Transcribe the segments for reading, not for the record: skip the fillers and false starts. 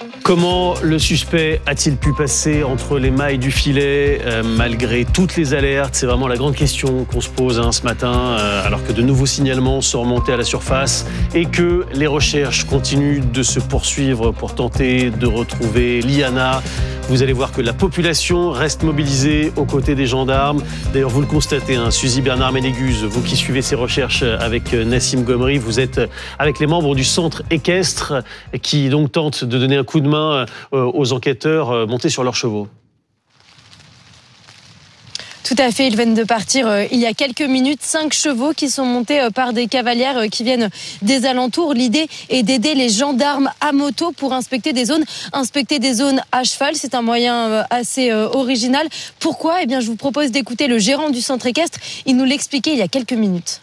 Comment le suspect a-t-il pu passer entre les mailles du filet malgré toutes les alertes? C'est vraiment la grande question qu'on se pose ce matin, alors que de nouveaux signalements sont remontés à la surface et que les recherches continuent de se poursuivre pour tenter de retrouver Liana. Vous allez voir que la population reste mobilisée aux côtés des gendarmes. D'ailleurs, vous le constatez, Suzy Bernard-Ménégus, vous qui suivez ces recherches avec Nassim Ghomri, vous êtes avec les membres du centre équestre qui donc tentent de donner un coup de main aux enquêteurs montés sur leurs chevaux. Tout à fait, ils viennent de partir il y a quelques minutes. 5 chevaux qui sont montés par des cavalières qui viennent des alentours. L'idée est d'aider les gendarmes à moto pour inspecter des zones à cheval. C'est un moyen assez original. Pourquoi ? Eh bien, je vous propose d'écouter le gérant du centre équestre. Il nous l'expliquait il y a quelques minutes.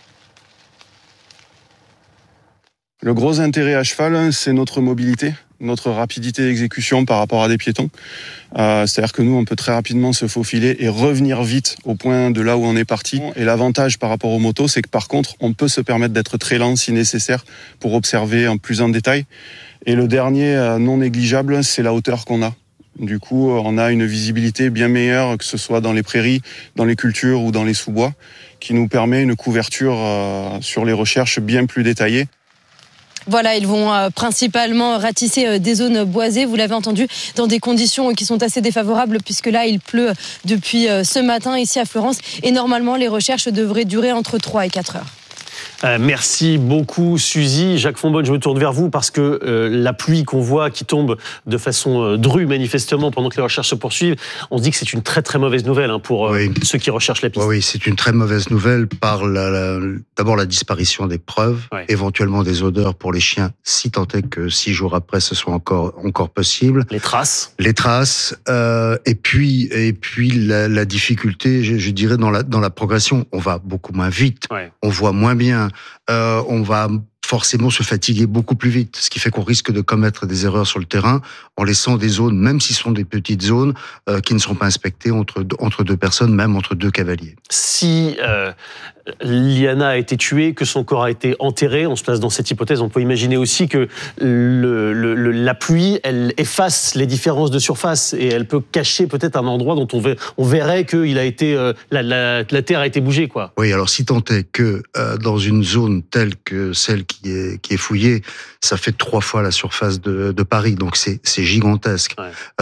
Le gros intérêt à cheval, c'est notre mobilité, notre rapidité d'exécution par rapport à des piétons. C'est-à-dire que nous, on peut très rapidement se faufiler et revenir vite au point de là où on est parti. Et l'avantage par rapport aux motos, c'est que par contre, on peut se permettre d'être très lent si nécessaire pour observer plus en détail. Et le dernier non négligeable, c'est la hauteur qu'on a. Du coup, on a une visibilité bien meilleure, que ce soit dans les prairies, dans les cultures ou dans les sous-bois, qui nous permet une couverture sur les recherches bien plus détaillée. Voilà, ils vont principalement ratisser des zones boisées, vous l'avez entendu, dans des conditions qui sont assez défavorables puisque là, il pleut depuis ce matin ici à Florence et normalement, les recherches devraient durer entre 3 et 4 heures. Merci beaucoup Suzy. Jacques Fonbonne, je me tourne vers vous parce que la pluie qu'on voit qui tombe de façon drue manifestement pendant que les recherches se poursuivent, on se dit que c'est une très très mauvaise nouvelle pour ceux qui recherchent la piste. Oui, c'est une très mauvaise nouvelle par d'abord la disparition des preuves, éventuellement des odeurs pour les chiens, si tant est que 6 jours après ce soit encore possible. Les traces, et puis la difficulté, je dirais dans la progression, on va beaucoup moins vite, on voit moins bien. On va forcément se fatiguer beaucoup plus vite, ce qui fait qu'on risque de commettre des erreurs sur le terrain en laissant des zones, même si ce sont des petites zones, qui ne seront pas inspectées entre 2 personnes, même entre 2 cavaliers. Si Liana a été tuée, que son corps a été enterré, on se place dans cette hypothèse, on peut imaginer aussi que la pluie, elle efface les différences de surface et elle peut cacher peut-être un endroit dont on verrait que la terre a été bougée, quoi. Oui, alors si tant est que dans une zone telle que celle qui est fouillée, ça fait 3 fois la surface de Paris, donc c'est gigantesque.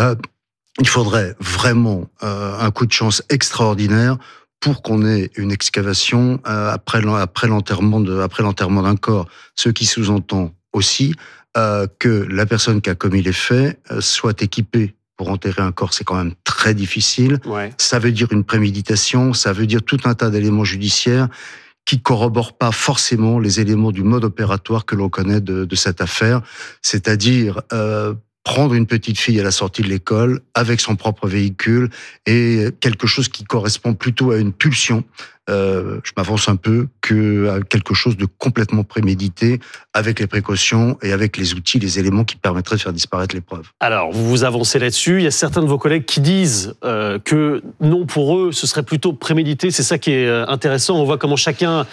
Il faudrait vraiment un coup de chance extraordinaire pour qu'on ait une excavation après l'enterrement d'un corps. Ce qui sous-entend aussi que la personne qui a commis les faits soit équipée. Pour enterrer un corps, c'est quand même très difficile. Ça veut dire une préméditation, ça veut dire tout un tas d'éléments judiciaires qui corroborent pas forcément les éléments du mode opératoire que l'on connaît de cette affaire, c'est-à-dire prendre une petite fille à la sortie de l'école avec son propre véhicule et quelque chose qui correspond plutôt à une pulsion. Je m'avance un peu, que quelque chose de complètement prémédité, avec les précautions et avec les outils, les éléments qui permettraient de faire disparaître les preuves. Alors, vous avancez là-dessus. Il y a certains de vos collègues qui disent que non, pour eux, ce serait plutôt prémédité. C'est ça qui est intéressant. On voit comment chacun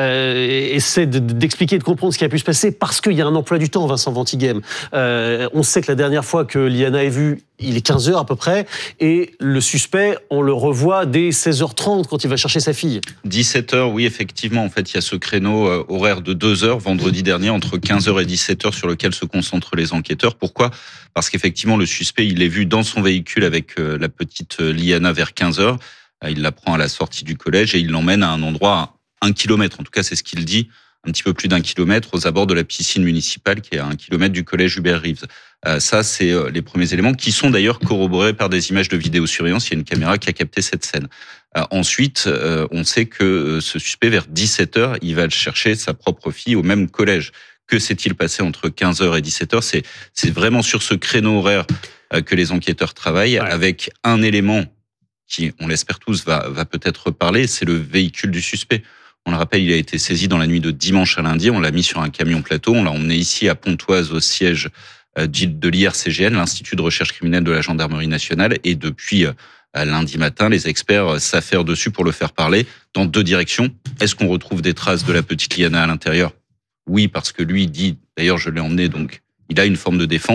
essaie d'expliquer, de comprendre ce qui a pu se passer parce qu'il y a un emploi du temps, Vincent Ventighem. On sait que la dernière fois que Liana est vue, il est 15h à peu près, et le suspect, on le revoit dès 16h30 quand il va chercher sa fille. 17h, oui, effectivement. En fait, il y a ce créneau horaire de 2 heures, vendredi dernier, entre 15h et 17h, sur lequel se concentrent les enquêteurs. Pourquoi ? Parce qu'effectivement, le suspect, il est vu dans son véhicule avec la petite Liana vers 15h. Il la prend à la sortie du collège et il l'emmène à un endroit à 1 kilomètre. En tout cas, c'est ce qu'il dit. Un petit peu plus d'1 kilomètre aux abords de la piscine municipale qui est à 1 kilomètre du collège Hubert-Reeves. Ça, c'est les premiers éléments qui sont d'ailleurs corroborés par des images de vidéosurveillance. Il y a une caméra qui a capté cette scène. Ensuite, on sait que ce suspect, vers 17h, il va chercher sa propre fille au même collège. Que s'est-il passé entre 15h et 17h ? C'est vraiment sur ce créneau horaire que les enquêteurs travaillent, avec un élément qui, on l'espère tous, va peut-être reparler, c'est le véhicule du suspect. On le rappelle, il a été saisi dans la nuit de dimanche à lundi. On l'a mis sur un camion plateau. On l'a emmené ici à Pontoise, au siège de l'IRCGN, l'Institut de recherche criminelle de la Gendarmerie nationale. Et depuis lundi matin, les experts s'affairent dessus pour le faire parler dans 2 directions. Est-ce qu'on retrouve des traces de la petite Liana à l'intérieur ? Oui, parce que lui dit, d'ailleurs je l'ai emmené, donc il a une forme de défense.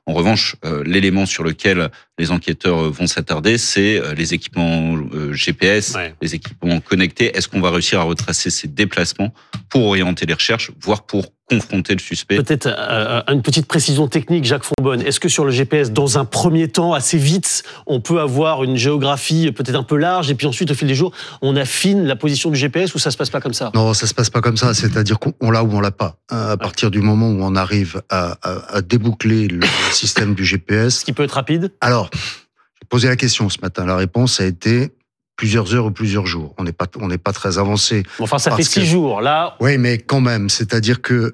En revanche, l'élément sur lequel les enquêteurs vont s'attarder, c'est les équipements GPS, les équipements connectés. Est-ce qu'on va réussir à retracer ces déplacements pour orienter les recherches, voire pour confronter le suspect? Peut-être une petite précision technique, Jacques Fonbonne. Est-ce que sur le GPS, dans un premier temps, assez vite, on peut avoir une géographie peut-être un peu large et puis ensuite, au fil des jours, on affine la position du GPS ou ça se passe pas comme ça? Non, ça se passe pas comme ça. C'est-à-dire qu'on l'a ou on l'a pas. À partir du moment où on arrive à déboucler le système du GPS. Ce qui peut être rapide? Alors, j'ai posé la question ce matin. La réponse a été plusieurs heures ou plusieurs jours. On n'est pas très avancé. Enfin, ça fait 6 jours, là. Oui, mais quand même. C'est-à-dire que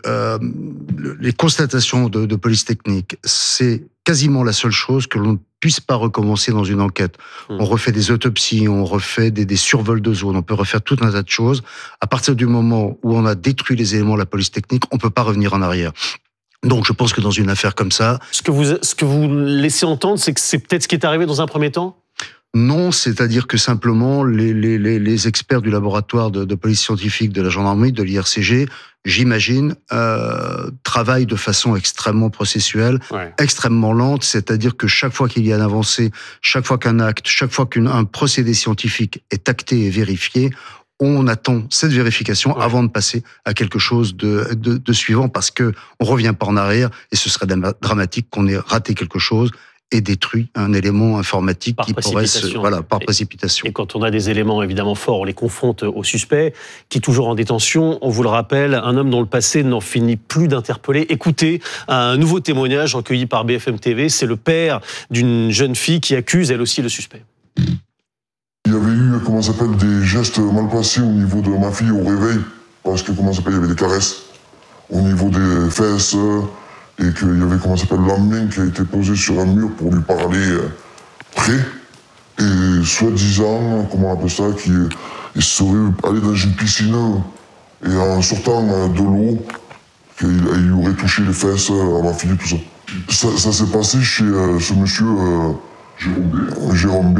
les constatations de police technique, c'est quasiment la seule chose que l'on ne puisse pas recommencer dans une enquête. On refait des autopsies, on refait des survols de zone, on peut refaire tout un tas de choses. À partir du moment où on a détruit les éléments de la police technique, on peut pas revenir en arrière. Donc, je pense que dans une affaire comme ça... Ce que vous laissez entendre, c'est que c'est peut-être ce qui est arrivé dans un premier temps? Non, c'est-à-dire que simplement, les experts du laboratoire de police scientifique de la gendarmerie, de l'IRCG, j'imagine, travaillent de façon extrêmement processuelle, extrêmement lente, c'est-à-dire que chaque fois qu'il y a une avancée, chaque fois qu'un acte, chaque fois qu'un procédé scientifique est acté et vérifié, on attend cette vérification avant de passer à quelque chose de suivant, parce que on revient pas en arrière et ce serait dramatique qu'on ait raté quelque chose et détruit un élément informatique qui pourrait par précipitation. Et quand on a des éléments évidemment forts, on les confronte au suspect, qui est toujours en détention. On vous le rappelle, un homme dont le passé n'en finit plus d'interpeller. Écoutez un nouveau témoignage recueilli par BFM TV. C'est le père d'une jeune fille qui accuse elle aussi le suspect. Il y avait eu, des gestes mal passés au niveau de ma fille au réveil, parce que, il y avait des caresses au niveau des fesses, et qu'il y avait, la main qui a été posée sur un mur pour lui parler près, et soi-disant, qu'il serait allé dans une piscine, et en sortant de l'eau, qu'il lui aurait touché les fesses à ma fille, tout ça. Ça s'est passé chez ce monsieur Jérôme B,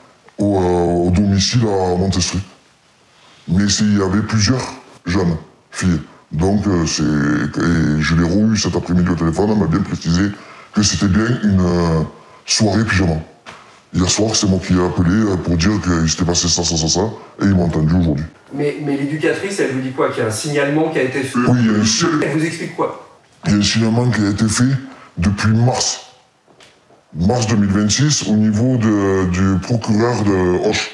au domicile à Montestry. Mais il y avait plusieurs jeunes filles. Donc, je l'ai re-eu cet après-midi au téléphone, elle m'a bien précisé que c'était bien une soirée pyjama. Hier soir, c'est moi qui ai appelé pour dire qu'il s'était passé ça, et ils m'ont entendu aujourd'hui. Mais l'éducatrice, elle vous dit quoi? Qu'il y a un signalement qui a été fait? Oui, il y a un signalement. Elle vous explique quoi? Il y a un signalement qui a été fait depuis mars 2026, au niveau du procureur de Auch,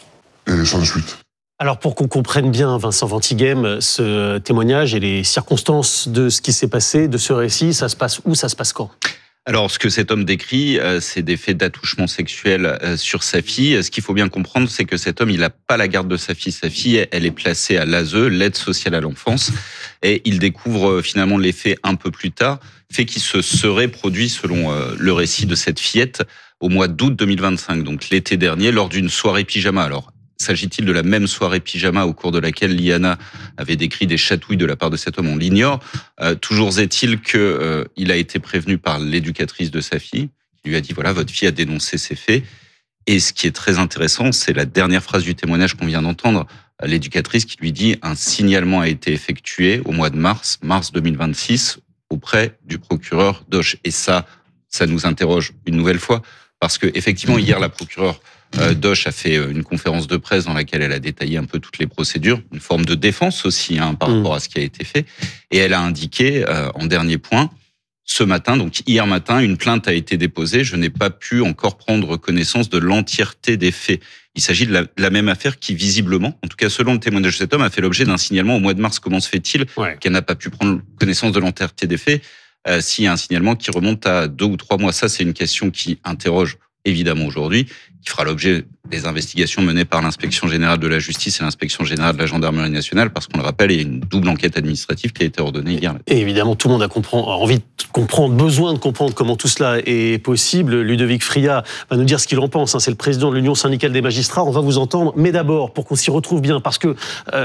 et sans suite. Alors pour qu'on comprenne bien, Vincent Ventighem, ce témoignage et les circonstances de ce qui s'est passé, de ce récit, ça se passe où, ça se passe quand? Alors, ce que cet homme décrit, c'est des faits d'attouchement sexuel sur sa fille. Ce qu'il faut bien comprendre, c'est que cet homme, il n'a pas la garde de sa fille. Sa fille, elle est placée à l'ASE, l'aide sociale à l'enfance, et il découvre finalement les faits un peu plus tard, faits qui se seraient produits, selon le récit de cette fillette, au mois d'août 2025, donc l'été dernier, lors d'une soirée pyjama. Alors, s'agit-il de la même soirée pyjama au cours de laquelle Liana avait décrit des chatouilles de la part de cet homme? On l'ignore. Toujours est-il que il a été prévenu par l'éducatrice de sa fille, qui lui a dit voilà, votre fille a dénoncé ces faits. Et ce qui est très intéressant, c'est la dernière phrase du témoignage qu'on vient d'entendre. L'éducatrice qui lui dit un signalement a été effectué au mois de mars 2026, auprès du procureur d'Auch. Et ça nous interroge une nouvelle fois, parce que effectivement hier la procureure d'Auch a fait une conférence de presse dans laquelle elle a détaillé un peu toutes les procédures, une forme de défense aussi par rapport à ce qui a été fait. Et elle a indiqué, en dernier point, ce matin, donc hier matin, une plainte a été déposée. Je n'ai pas pu encore prendre connaissance de l'entièreté des faits. Il s'agit de la même affaire qui, visiblement, en tout cas selon le témoignage de cet homme, a fait l'objet d'un signalement au mois de mars. Comment se fait-il qu'elle n'a pas pu prendre connaissance de l'entièreté des faits s'il y a un signalement qui remonte à 2 ou 3 mois? Ça, c'est une question qui interroge évidemment aujourd'hui, qui fera l'objet des investigations menées par l'inspection générale de la justice et l'inspection générale de la gendarmerie nationale, parce qu'on le rappelle, il y a une double enquête administrative qui a été ordonnée hier. Et évidemment, tout le monde a envie de comprendre, besoin de comprendre comment tout cela est possible. Ludovic Fria va nous dire ce qu'il en pense. C'est le président de l'Union syndicale des magistrats. On va vous entendre. Mais d'abord, pour qu'on s'y retrouve bien, parce que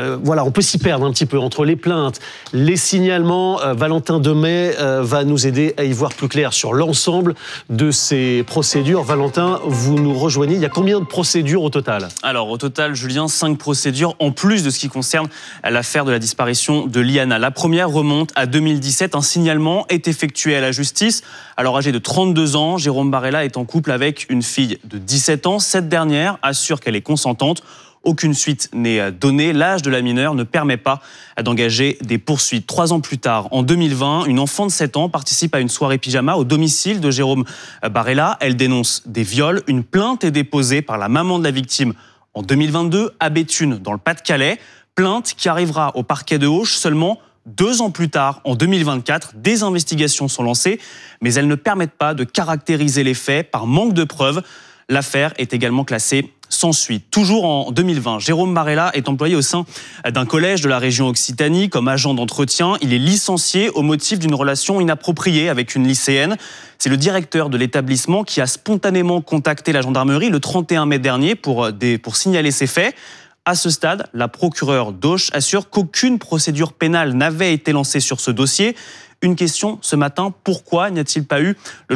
on peut s'y perdre un petit peu entre les plaintes, les signalements. Valentin Demey va nous aider à y voir plus clair sur l'ensemble de ces procédures. Valentin, vous nous rejoignez. Il y a combien de procédures procédures au total? Alors, au total, Julien, 5 procédures, en plus de ce qui concerne l'affaire de la disparition de Liana. La première remonte à 2017. Un signalement est effectué à la justice. Alors, âgé de 32 ans, Jérôme Barella est en couple avec une fille de 17 ans. Cette dernière assure qu'elle est consentante. Aucune suite n'est donnée. L'âge de la mineure ne permet pas d'engager des poursuites. 3 ans plus tard, en 2020, une enfant de 7 ans participe à une soirée pyjama au domicile de Jérôme Barella. Elle dénonce des viols. Une plainte est déposée par la maman de la victime en 2022 à Béthune, dans le Pas-de-Calais. Plainte qui arrivera au parquet de Auch seulement 2 ans plus tard, en 2024. Des investigations sont lancées, mais elles ne permettent pas de caractériser les faits par manque de preuves. L'affaire est également classée sans suite. Toujours en 2020, Jérôme Barella est employé au sein d'un collège de la région Occitanie comme agent d'entretien. Il est licencié au motif d'une relation inappropriée avec une lycéenne. C'est le directeur de l'établissement qui a spontanément contacté la gendarmerie le 31 mai dernier pour signaler ces faits. À ce stade, la procureure d'Auch assure qu'aucune procédure pénale n'avait été lancée sur ce dossier. Une question ce matin, pourquoi n'y a-t-il pas eu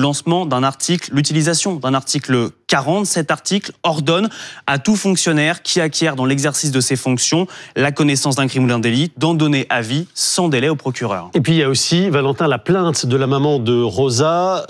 l'utilisation d'un article 40 ? Cet article ordonne à tout fonctionnaire qui acquiert dans l'exercice de ses fonctions la connaissance d'un crime ou d'un délit d'en donner avis sans délai au procureur. Et puis il y a aussi, Valentin, la plainte de la maman de Rosa,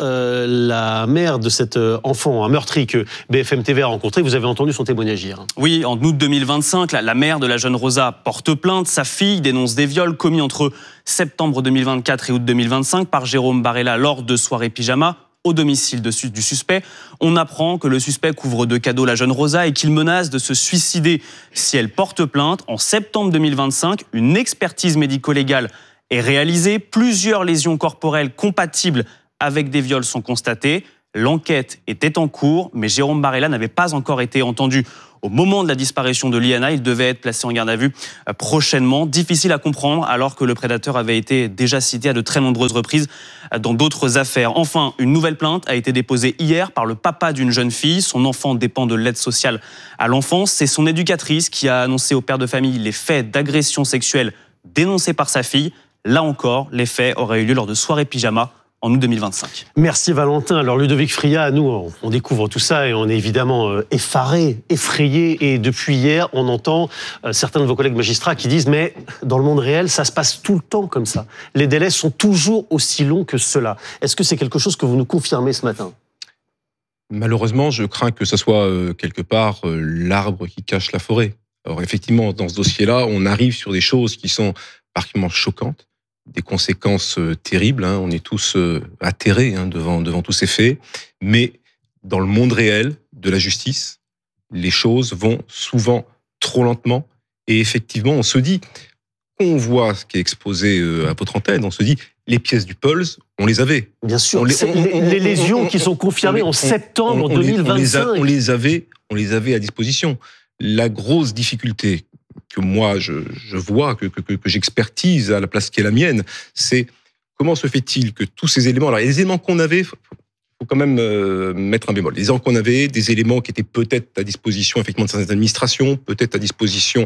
la mère de cet enfant, un meurtri que BFM TV a rencontré. Vous avez entendu son témoignage hier. Oui, en août 2025, la mère de la jeune Rosa porte plainte. Sa fille dénonce des viols commis entre septembre 2024 et août 2025 par Jérôme Barella lors de soirées pyjama au domicile du suspect. On apprend que le suspect couvre de cadeaux la jeune Rosa et qu'il menace de se suicider si elle porte plainte. En septembre 2025, une expertise médico-légale est réalisée. Plusieurs lésions corporelles compatibles avec des viols sont constatées. L'enquête était en cours, mais Jérôme Barella n'avait pas encore été entendu. Au moment de la disparition de Liana, il devait être placé en garde à vue prochainement. Difficile à comprendre alors que le prédateur avait été déjà cité à de très nombreuses reprises dans d'autres affaires. Enfin, une nouvelle plainte a été déposée hier par le papa d'une jeune fille. Son enfant dépend de l'aide sociale à l'enfance. C'est son éducatrice qui a annoncé au père de famille les faits d'agression sexuelle dénoncés par sa fille. Là encore, les faits auraient eu lieu lors de soirées pyjama en août 2025. Merci Valentin. Alors Ludovic Fria, nous, on découvre tout ça et on est évidemment effarés, effrayés. Et depuis hier, on entend certains de vos collègues magistrats qui disent « mais dans le monde réel, ça se passe tout le temps comme ça. Les délais sont toujours aussi longs que cela ». Est-ce que c'est quelque chose que vous nous confirmez ce matin ? Malheureusement, je crains que ce soit quelque part l'arbre qui cache la forêt. Alors effectivement, dans ce dossier-là, on arrive sur des choses qui sont particulièrement choquantes, des conséquences terribles. On est tous atterrés devant tous ces faits. Mais dans le monde réel de la justice, les choses vont souvent trop lentement. Et effectivement, on se dit, on voit ce qui est exposé à votre antenne, on se dit, les pièces du Pulse, on les avait. Bien sûr, les lésions qui sont confirmées en septembre 2025. On les avait à disposition. La grosse difficulté que moi je vois, que j'expertise à la place qui est la mienne, c'est comment se fait-il que tous ces éléments, alors il y a des éléments qu'on avait, faut quand même mettre un bémol, des éléments qu'on avait, des éléments qui étaient peut-être à disposition effectivement de certaines administrations, peut-être à disposition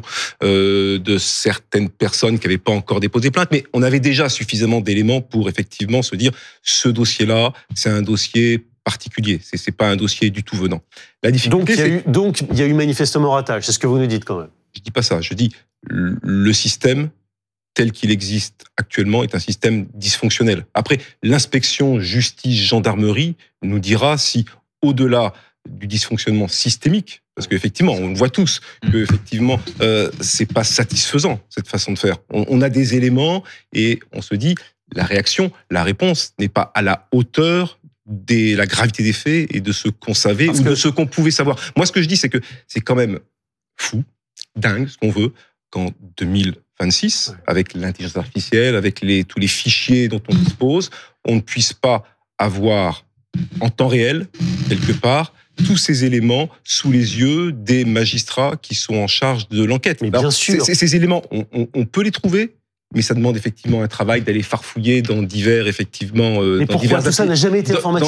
de certaines personnes qui n'avaient pas encore déposé plainte, mais on avait déjà suffisamment d'éléments pour effectivement se dire ce dossier-là, c'est un dossier particulier, c'est pas un dossier du tout venant. La difficulté, donc il y a eu manifestement ratage, c'est ce que vous nous dites quand même. Je dis pas ça, je dis le système tel qu'il existe actuellement est un système dysfonctionnel. Après, l'inspection justice-gendarmerie nous dira si, au-delà du dysfonctionnement systémique, parce qu'effectivement, on le voit tous, que effectivement, c'est pas satisfaisant cette façon de faire. On a des éléments et on se dit la réaction, la réponse n'est pas à la hauteur de la gravité des faits et de ce qu'on savait de ce qu'on pouvait savoir. Moi, ce que je dis, c'est que c'est quand même fou, dingue, ce qu'on veut, qu'en 2026, avec l'intelligence artificielle, avec tous les fichiers dont on dispose, on ne puisse pas avoir en temps réel, quelque part, tous ces éléments sous les yeux des magistrats qui sont en charge de l'enquête. Mais bien sûr. Ces éléments, on peut les trouver, mais ça demande effectivement un travail d'aller farfouiller dans divers, effectivement... Mais pourquoi tout ça n'a jamais été informatisé ?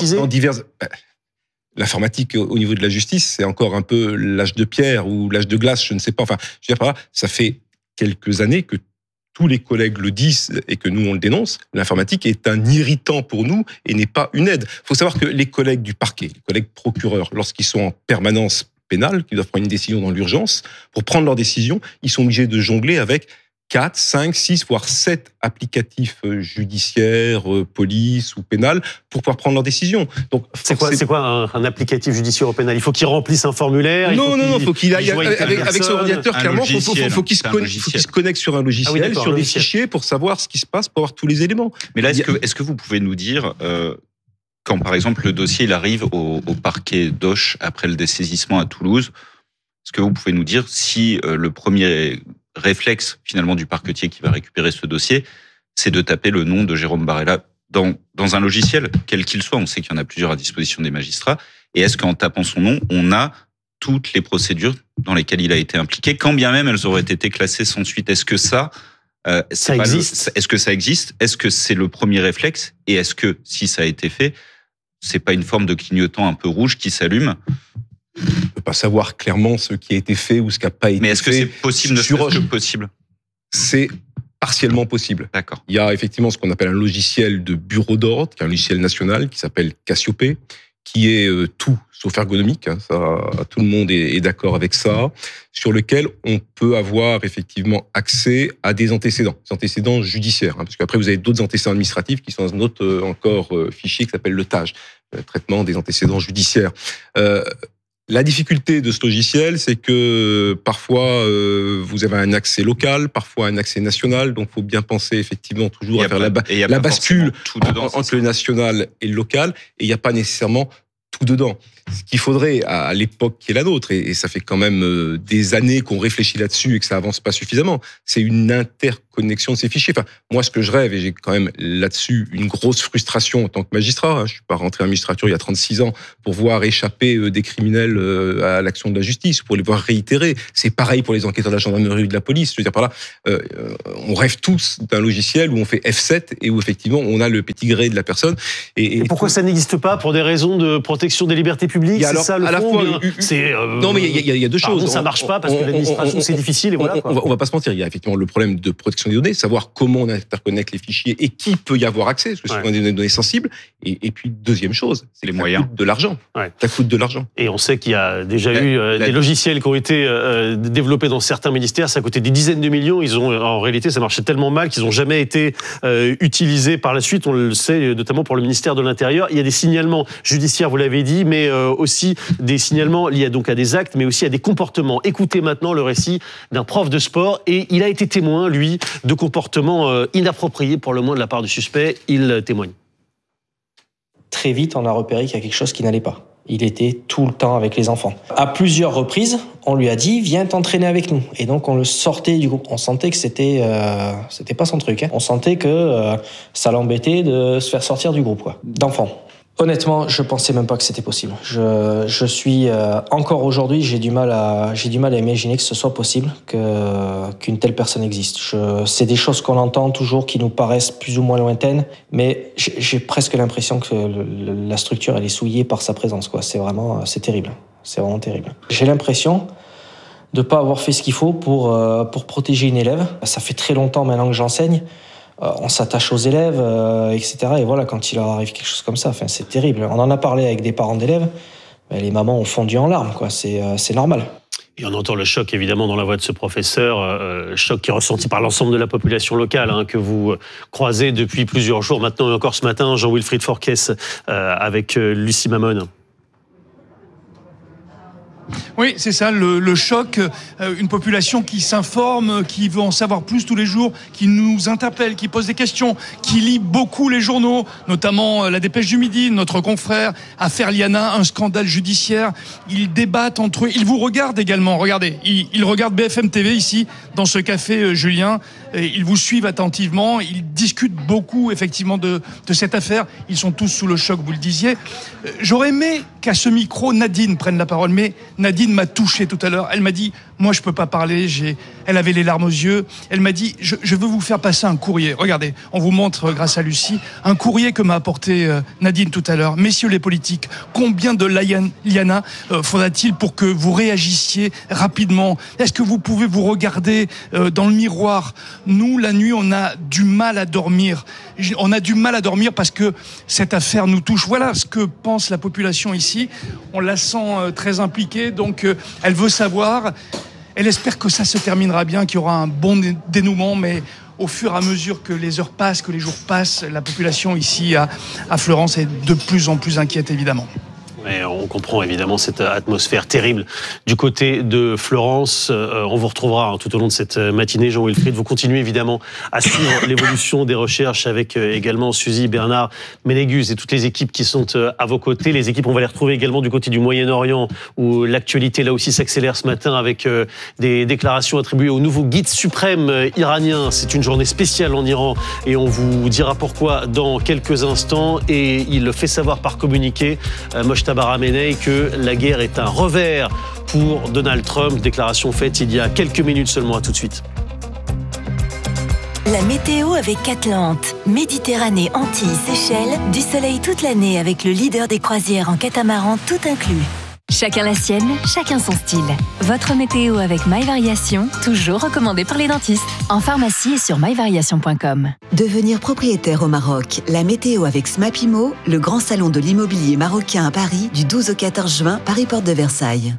L'informatique au niveau de la justice, c'est encore un peu l'âge de pierre ou l'âge de glace, je ne sais pas. Enfin, je veux dire par là, ça fait quelques années que tous les collègues le disent et que nous, on le dénonce. L'informatique est un irritant pour nous et n'est pas une aide. Il faut savoir que les collègues du parquet, les collègues procureurs, lorsqu'ils sont en permanence pénale, qui doivent prendre une décision dans l'urgence. Pour prendre leur décision, ils sont obligés de jongler avec 4, 5, 6, voire 7 applicatifs judiciaires, police ou pénal, pour pouvoir prendre leur décision. Donc, c'est quoi un applicatif judiciaire ou pénal? Il faut qu'il remplisse un formulaire? Non, faut qu'il aille avec son ordinateur, clairement, faut qu'il se connecte sur un logiciel, sur des fichiers, pour savoir ce qui se passe, pour avoir tous les éléments. Mais là, est-ce que vous pouvez nous dire, quand par exemple le dossier il arrive au parquet d'Auch après le dessaisissement à Toulouse, est-ce que vous pouvez nous dire si le premier réflexe finalement du parquetier qui va récupérer ce dossier, c'est de taper le nom de Jérôme Barella dans un logiciel, quel qu'il soit? On sait qu'il y en a plusieurs à disposition des magistrats. Et est-ce qu'en tapant son nom, on a toutes les procédures dans lesquelles il a été impliqué, quand bien même elles auraient été classées sans suite? Est-ce que ça existe? Est-ce que ça existe? Est-ce que c'est le premier réflexe? Et est-ce que, si ça a été fait, c'est pas une forme de clignotant un peu rouge qui s'allume? On ne peut pas savoir clairement ce qui a été fait ou ce qui n'a pas été fait. Mais est-ce que c'est possible, ne serait-ce que possible? C'est partiellement possible. D'accord. Il y a effectivement ce qu'on appelle un logiciel de bureau d'ordre, qui est un logiciel national, qui s'appelle Cassiopée, qui est tout sauf ergonomique. Ça, tout le monde est d'accord avec ça, sur lequel on peut avoir effectivement accès à des antécédents judiciaires. Parce qu'après, vous avez d'autres antécédents administratifs qui sont dans un autre encore fichier qui s'appelle le TAJ, le traitement des antécédents judiciaires. La difficulté de ce logiciel, c'est que parfois vous avez un accès local, parfois un accès national, donc il faut bien penser effectivement toujours à faire la bascule entre le national et le local, et il n'y a pas nécessairement tout dedans. Ce qu'il faudrait à l'époque qui est la nôtre, et ça fait quand même des années qu'on réfléchit là-dessus et que ça avance pas suffisamment, c'est une interconnexion de ces fichiers. Enfin, moi, ce que je rêve, et j'ai quand même là-dessus une grosse frustration en tant que magistrat, je suis pas rentré en magistrature il y a 36 ans pour voir échapper des criminels à l'action de la justice, pour les voir réitérer. C'est pareil pour les enquêteurs de la gendarmerie ou de la police. Je veux dire par là, on rêve tous d'un logiciel où on fait F7 et où effectivement on a le petit gré de la personne. Et pourquoi ça n'existe pas? Pour des raisons de protection des libertés publiques? C'est ça le fond? Non, mais il y a deux choses. Ça marche pas parce que l'administration c'est difficile et voilà. On va pas se mentir. Il y a effectivement le problème de protection des données, savoir comment on interconnecte les fichiers et qui peut y avoir accès, parce que c'est des données sensibles. Et puis deuxième chose, c'est les moyens. Ça coûte de l'argent. Ça coûte de l'argent. Et on sait qu'il y a déjà eu des logiciels qui ont été développés dans certains ministères. Ça a coûté des dizaines de millions. En réalité, ça marchait tellement mal qu'ils n'ont jamais été utilisés par la suite. On le sait, notamment pour le ministère de l'Intérieur. Il y a des signalements judiciaires, vous l'avez dit, mais aussi des signalements liés donc à des actes, mais aussi à des comportements. Écoutez maintenant le récit d'un prof de sport, et il a été témoin, lui, de comportements inappropriés, pour le moins de la part du suspect. Il témoigne. Très vite, on a repéré qu'il y a quelque chose qui n'allait pas. Il était tout le temps avec les enfants. À plusieurs reprises, on lui a dit « Viens t'entraîner avec nous ». Et donc, on le sortait du groupe. On sentait que c'était pas son truc. On sentait que ça l'embêtait de se faire sortir du groupe, d'enfants. Honnêtement, je pensais même pas que c'était possible. Je suis encore aujourd'hui, j'ai du mal à imaginer que ce soit possible qu'une telle personne existe. C'est des choses qu'on entend toujours qui nous paraissent plus ou moins lointaines, mais j'ai presque l'impression que la structure elle est souillée par sa présence. C'est terrible. C'est vraiment terrible. J'ai l'impression de pas avoir fait ce qu'il faut pour protéger une élève. Ça fait très longtemps maintenant que j'enseigne. On s'attache aux élèves, etc. Et voilà, quand il leur arrive quelque chose comme ça, c'est terrible. On en a parlé avec des parents d'élèves, mais les mamans ont fondu en larmes, c'est normal. Et on entend le choc, évidemment, dans la voix de ce professeur, choc qui est ressenti par l'ensemble de la population locale, que vous croisez depuis plusieurs jours, maintenant et encore ce matin, Jean-Wilfried Forquès, avec Lucie Mamone. Oui, c'est ça, le choc, une population qui s'informe, qui veut en savoir plus tous les jours, qui nous interpelle, qui pose des questions, qui lit beaucoup les journaux, notamment la Dépêche du Midi, notre confrère, Affaire Liana, un scandale judiciaire. Ils débattent entre eux, ils vous regardent également, regardez, ils regardent BFM TV ici, dans ce café Julien, et ils vous suivent attentivement, ils discutent beaucoup effectivement de cette affaire, ils sont tous sous le choc, vous le disiez. J'aurais aimé qu'à ce micro, Nadine prenne la parole, mais Nadine m'a touché tout à l'heure. Elle m'a dit, moi je peux pas parler, elle avait les larmes aux yeux. Elle m'a dit, je veux vous faire passer un courrier. Regardez, on vous montre grâce à Lucie, un courrier que m'a apporté Nadine tout à l'heure. Messieurs les politiques, combien de Liana faudra-t-il pour que vous réagissiez rapidement? Est-ce que vous pouvez vous regarder dans le miroir, Nous, la nuit, on a du mal à dormir. On a du mal à dormir parce que cette affaire nous touche. Voilà ce que pense la population ici. On la sent très impliquée, donc elle veut savoir. Elle espère que ça se terminera bien, qu'il y aura un bon dénouement, mais au fur et à mesure que les heures passent, que les jours passent, la population ici à Fleurance est de plus en plus inquiète, évidemment. Et on comprend évidemment cette atmosphère terrible du côté de Fleurance. On vous retrouvera tout au long de cette matinée, Jean-Wilfried. Vous continuez évidemment à suivre l'évolution des recherches avec également Suzy, Bernard, Ménégus et toutes les équipes qui sont à vos côtés. Les équipes, on va les retrouver également du côté du Moyen-Orient où l'actualité là aussi s'accélère ce matin avec des déclarations attribuées au nouveau guide suprême iranien. C'est une journée spéciale en Iran et on vous dira pourquoi dans quelques instants. Et il fait savoir par communiqué, Mojtaba Khamenei, que la guerre est un revers pour Donald Trump. Déclaration faite il y a quelques minutes seulement. À tout de suite. La météo avec Atlante. Méditerranée, Antilles, Seychelles, du soleil toute l'année avec le leader des croisières en catamaran tout inclus. Chacun la sienne, chacun son style. Votre météo avec MyVariation, toujours recommandé par les dentistes. En pharmacie et sur myvariation.com. Devenir propriétaire au Maroc. La météo avec Smapimo, le grand salon de l'immobilier marocain à Paris, du 12 au 14 juin, Paris Porte de Versailles.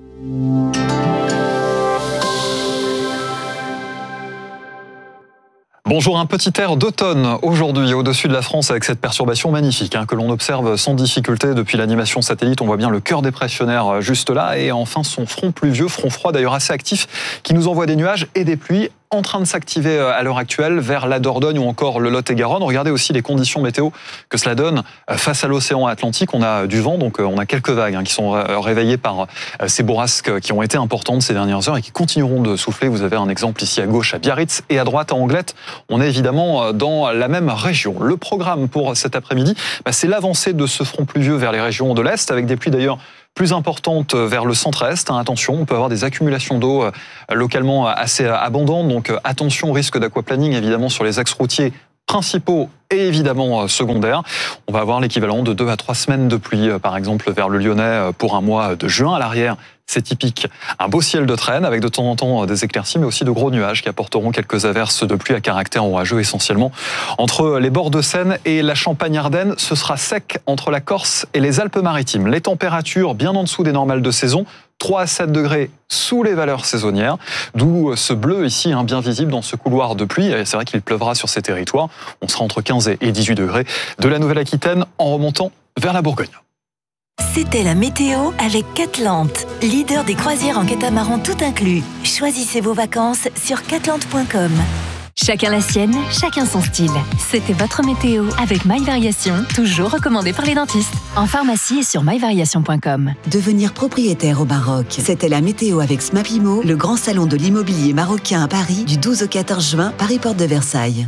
Bonjour, un petit air d'automne aujourd'hui au-dessus de la France avec cette perturbation magnifique que l'on observe sans difficulté depuis l'animation satellite. On voit bien le cœur dépressionnaire juste là et enfin son front pluvieux, front froid d'ailleurs assez actif qui nous envoie des nuages et des pluies en train de s'activer à l'heure actuelle vers la Dordogne ou encore le Lot-et-Garonne. Regardez aussi les conditions météo que cela donne face à l'océan Atlantique. On a du vent, donc on a quelques vagues qui sont réveillées par ces bourrasques qui ont été importantes ces dernières heures et qui continueront de souffler. Vous avez un exemple ici à gauche à Biarritz et à droite à Anglette. On est évidemment dans la même région. Le programme pour cet après-midi, c'est l'avancée de ce front pluvieux vers les régions de l'Est avec des pluies d'ailleurs plus importante vers le centre-est. Attention, on peut avoir des accumulations d'eau localement assez abondantes. Donc attention au risque d'aquaplaning évidemment sur les axes routiers principaux et évidemment secondaires. On va avoir l'équivalent de 2 à 3 semaines de pluie, par exemple vers le Lyonnais pour un mois de juin. À l'arrière, c'est typique. Un beau ciel de traîne avec de temps en temps des éclaircies, mais aussi de gros nuages qui apporteront quelques averses de pluie à caractère orageux essentiellement. Entre les bords de Seine et la Champagne-Ardenne, ce sera sec entre la Corse et les Alpes-Maritimes. Les températures bien en dessous des normales de saison. 3 à 7 degrés sous les valeurs saisonnières, d'où ce bleu ici bien visible dans ce couloir de pluie. Et c'est vrai qu'il pleuvra sur ces territoires. On sera entre 15 et 18 degrés de la Nouvelle-Aquitaine en remontant vers la Bourgogne. C'était la météo avec Atlante, leader des croisières en catamaran tout inclus. Choisissez vos vacances sur catlante.com. Chacun la sienne, chacun son style. C'était votre météo avec MyVariation, toujours recommandé par les dentistes. En pharmacie et sur myvariation.com. Devenir propriétaire au Maroc. C'était la météo avec Smapimo, le grand salon de l'immobilier marocain à Paris, du 12 au 14 juin, Paris Porte de Versailles.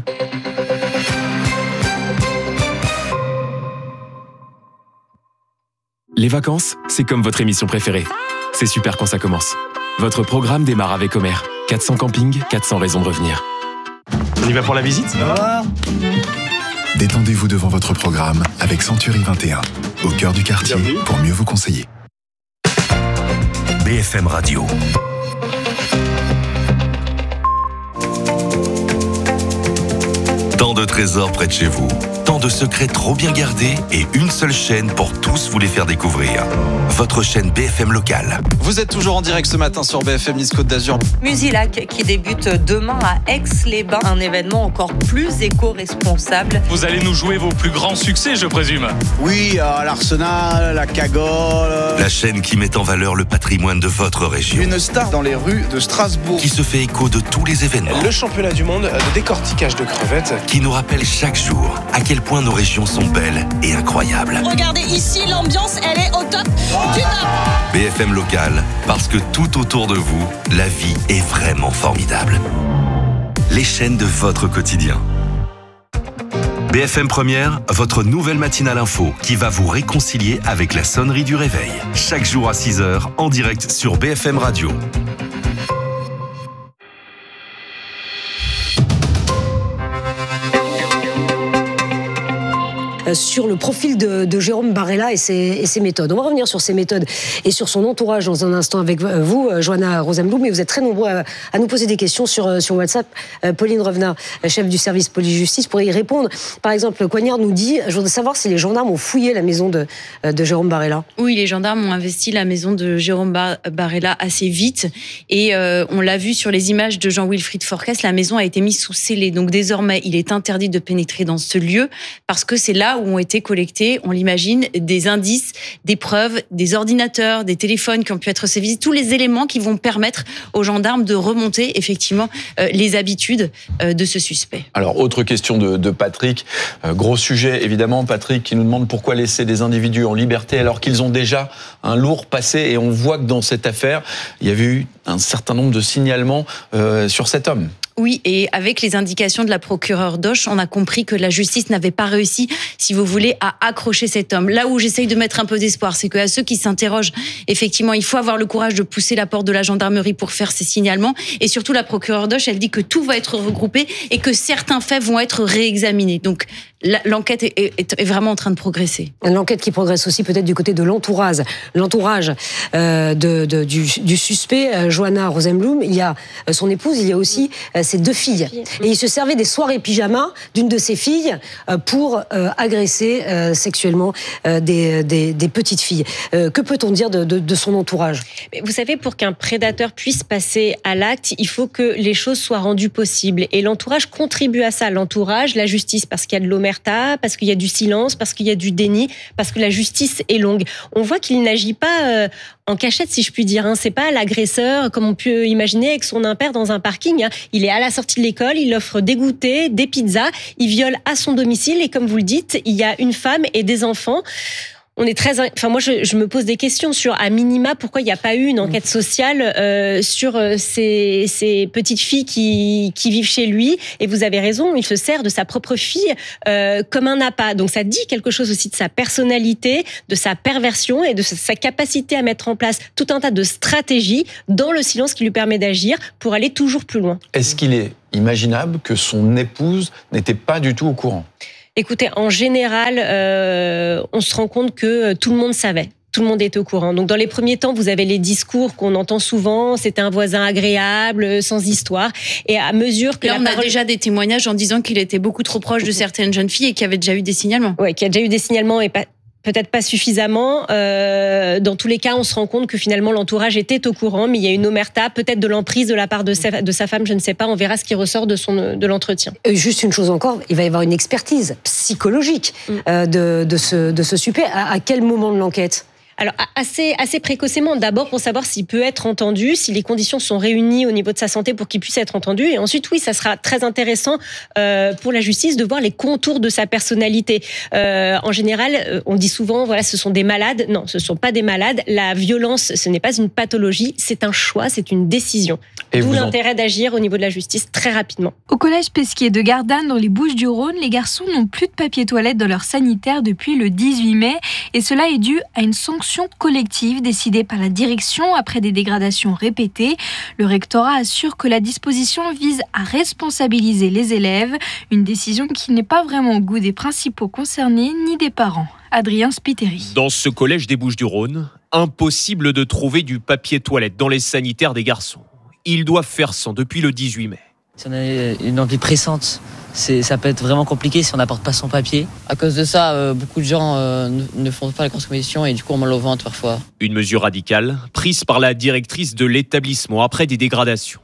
Les vacances, c'est comme votre émission préférée. C'est super quand ça commence. Votre programme démarre avec Homer. 400 campings, 400 raisons de revenir. On y va pour la visite ? Détendez-vous devant votre programme avec Century 21, au cœur du quartier pour mieux vous conseiller. BFM Radio. Tant de trésors près de chez vous, tant de secrets trop bien gardés et une seule chaîne pour tous vous les faire découvrir. Votre chaîne BFM locale. Vous êtes toujours en direct ce matin sur BFM Nice Côte d'Azur. Musilac qui débute demain à Aix-les-Bains, un événement encore plus éco-responsable. Vous allez nous jouer vos plus grands succès, je présume. Oui, à l'Arsenal, la Cagole. La chaîne qui met en valeur le patrimoine de votre région. Une star dans les rues de Strasbourg. Qui se fait écho de tous les événements. Le championnat du monde de décortiquage de crevettes. Qui nous rappelle chaque jour à quel point nos régions sont belles et incroyables. Regardez ici, l'ambiance, elle est au top du top. BFM Local, parce que tout autour de vous, la vie est vraiment formidable. Les chaînes de votre quotidien. BFM Première, votre nouvelle matinale info qui va vous réconcilier avec la sonnerie du réveil. Chaque jour à 6h, en direct sur BFM Radio. sur le profil de Jérôme Barella et ses méthodes. On va revenir sur ses méthodes et sur son entourage dans un instant avec vous, Johanna Rosenblum, mais vous êtes très nombreux à nous poser des questions sur WhatsApp. Pauline Revenat, chef du service police-justice, pourrait y répondre. Par exemple, Coignard nous dit, je voudrais savoir si les gendarmes ont fouillé la maison de Jérôme Barella. Oui, les gendarmes ont investi la maison de Jérôme Barella assez vite et on l'a vu sur les images de Jean-Wilfried Forcas, la maison a été mise sous scellé. Donc désormais, il est interdit de pénétrer dans ce lieu parce que c'est là où ont été collectés, on l'imagine, des indices, des preuves, des ordinateurs, des téléphones qui ont pu être saisis, tous les éléments qui vont permettre aux gendarmes de remonter effectivement les habitudes de ce suspect. Alors, autre question de Patrick. Gros sujet, évidemment, Patrick qui nous demande pourquoi laisser des individus en liberté alors qu'ils ont déjà un lourd passé. Et on voit que dans cette affaire, il y avait eu un certain nombre de signalements sur cet homme. Oui, et avec les indications de la procureure Doche, on a compris que la justice n'avait pas réussi, si vous voulez, à accrocher cet homme. Là où j'essaye de mettre un peu d'espoir, c'est qu'à ceux qui s'interrogent, effectivement, il faut avoir le courage de pousser la porte de la gendarmerie pour faire ces signalements. Et surtout, la procureure Doche, elle dit que tout va être regroupé et que certains faits vont être réexaminés. Donc, l'enquête est vraiment en train de progresser. L'enquête qui progresse aussi peut-être du côté de l'entourage du suspect, Johanna Rosenblum. Il y a son épouse, il y a aussi ses 2 filles. Et il se servait des soirées pyjama d'une de ses filles pour agresser sexuellement des petites filles. Que peut-on dire de son entourage ? Vous savez, pour qu'un prédateur puisse passer à l'acte, il faut que les choses soient rendues possibles. Et l'entourage contribue à ça. L'entourage, la justice, parce qu'il y a de l'omerta, parce qu'il y a du silence, parce qu'il y a du déni, parce que la justice est longue. On voit qu'il n'agit pas en cachette, si je puis dire. C'est pas l'agresseur, comme on peut imaginer, avec son impair dans un parking. Il est à la sortie de l'école, il offre des goûters, des pizzas, il viole à son domicile et comme vous le dites, il y a une femme et des enfants. On est moi, je me pose des questions sur, à minima, pourquoi il n'y a pas eu une enquête sociale sur ces petites filles qui vivent chez lui. Et vous avez raison, il se sert de sa propre fille comme un appât. Donc ça dit quelque chose aussi de sa personnalité, de sa perversion et de sa capacité à mettre en place tout un tas de stratégies dans le silence qui lui permet d'agir pour aller toujours plus loin. Est-ce qu'il est imaginable que son épouse n'était pas du tout au courant ? Écoutez, en général, on se rend compte que tout le monde savait. Tout le monde est au courant. Donc, dans les premiers temps, vous avez les discours qu'on entend souvent. C'était un voisin agréable, sans histoire. Et à mesure que là, on a déjà des témoignages en disant qu'il était beaucoup trop proche de certaines jeunes filles et qu'il y avait déjà eu des signalements. Oui, qu'il y a déjà eu des signalements et peut-être pas suffisamment. Dans tous les cas, on se rend compte que finalement l'entourage était au courant, mais il y a une omerta, peut-être de l'emprise de la part de sa femme, je ne sais pas. On verra ce qui ressort de l'entretien. Juste une chose encore, il va y avoir une expertise psychologique de ce suspect. À quel moment de l'enquête ? Alors, assez précocement, d'abord pour savoir s'il peut être entendu, si les conditions sont réunies au niveau de sa santé pour qu'il puisse être entendu. Et ensuite, oui, ça sera très intéressant pour la justice de voir les contours de sa personnalité. En général, on dit souvent, voilà, ce sont des malades. Non, ce ne sont pas des malades. La violence, ce n'est pas une pathologie, c'est un choix, c'est une décision. D'où l'intérêt d'agir au niveau de la justice très rapidement. Au collège Pesquier de Gardanne, dans les Bouches-du-Rhône, les garçons n'ont plus de papier toilette dans leur sanitaire depuis le 18 mai. Et cela est dû à une sanction collective décidée par la direction après des dégradations répétées. Le rectorat assure que la disposition vise à responsabiliser les élèves, une décision qui n'est pas vraiment au goût des principaux concernés ni des parents. Adrien Spiteri. Dans ce collège des Bouches-du-Rhône, impossible de trouver du papier toilette dans les sanitaires des garçons. Ils doivent faire sans depuis le 18 mai. Si on a une envie pressante, ça peut être vraiment compliqué si on n'apporte pas son papier. À cause de ça, beaucoup de gens ne font pas la consommation et du coup on mal au ventre parfois. Une mesure radicale prise par la directrice de l'établissement après des dégradations.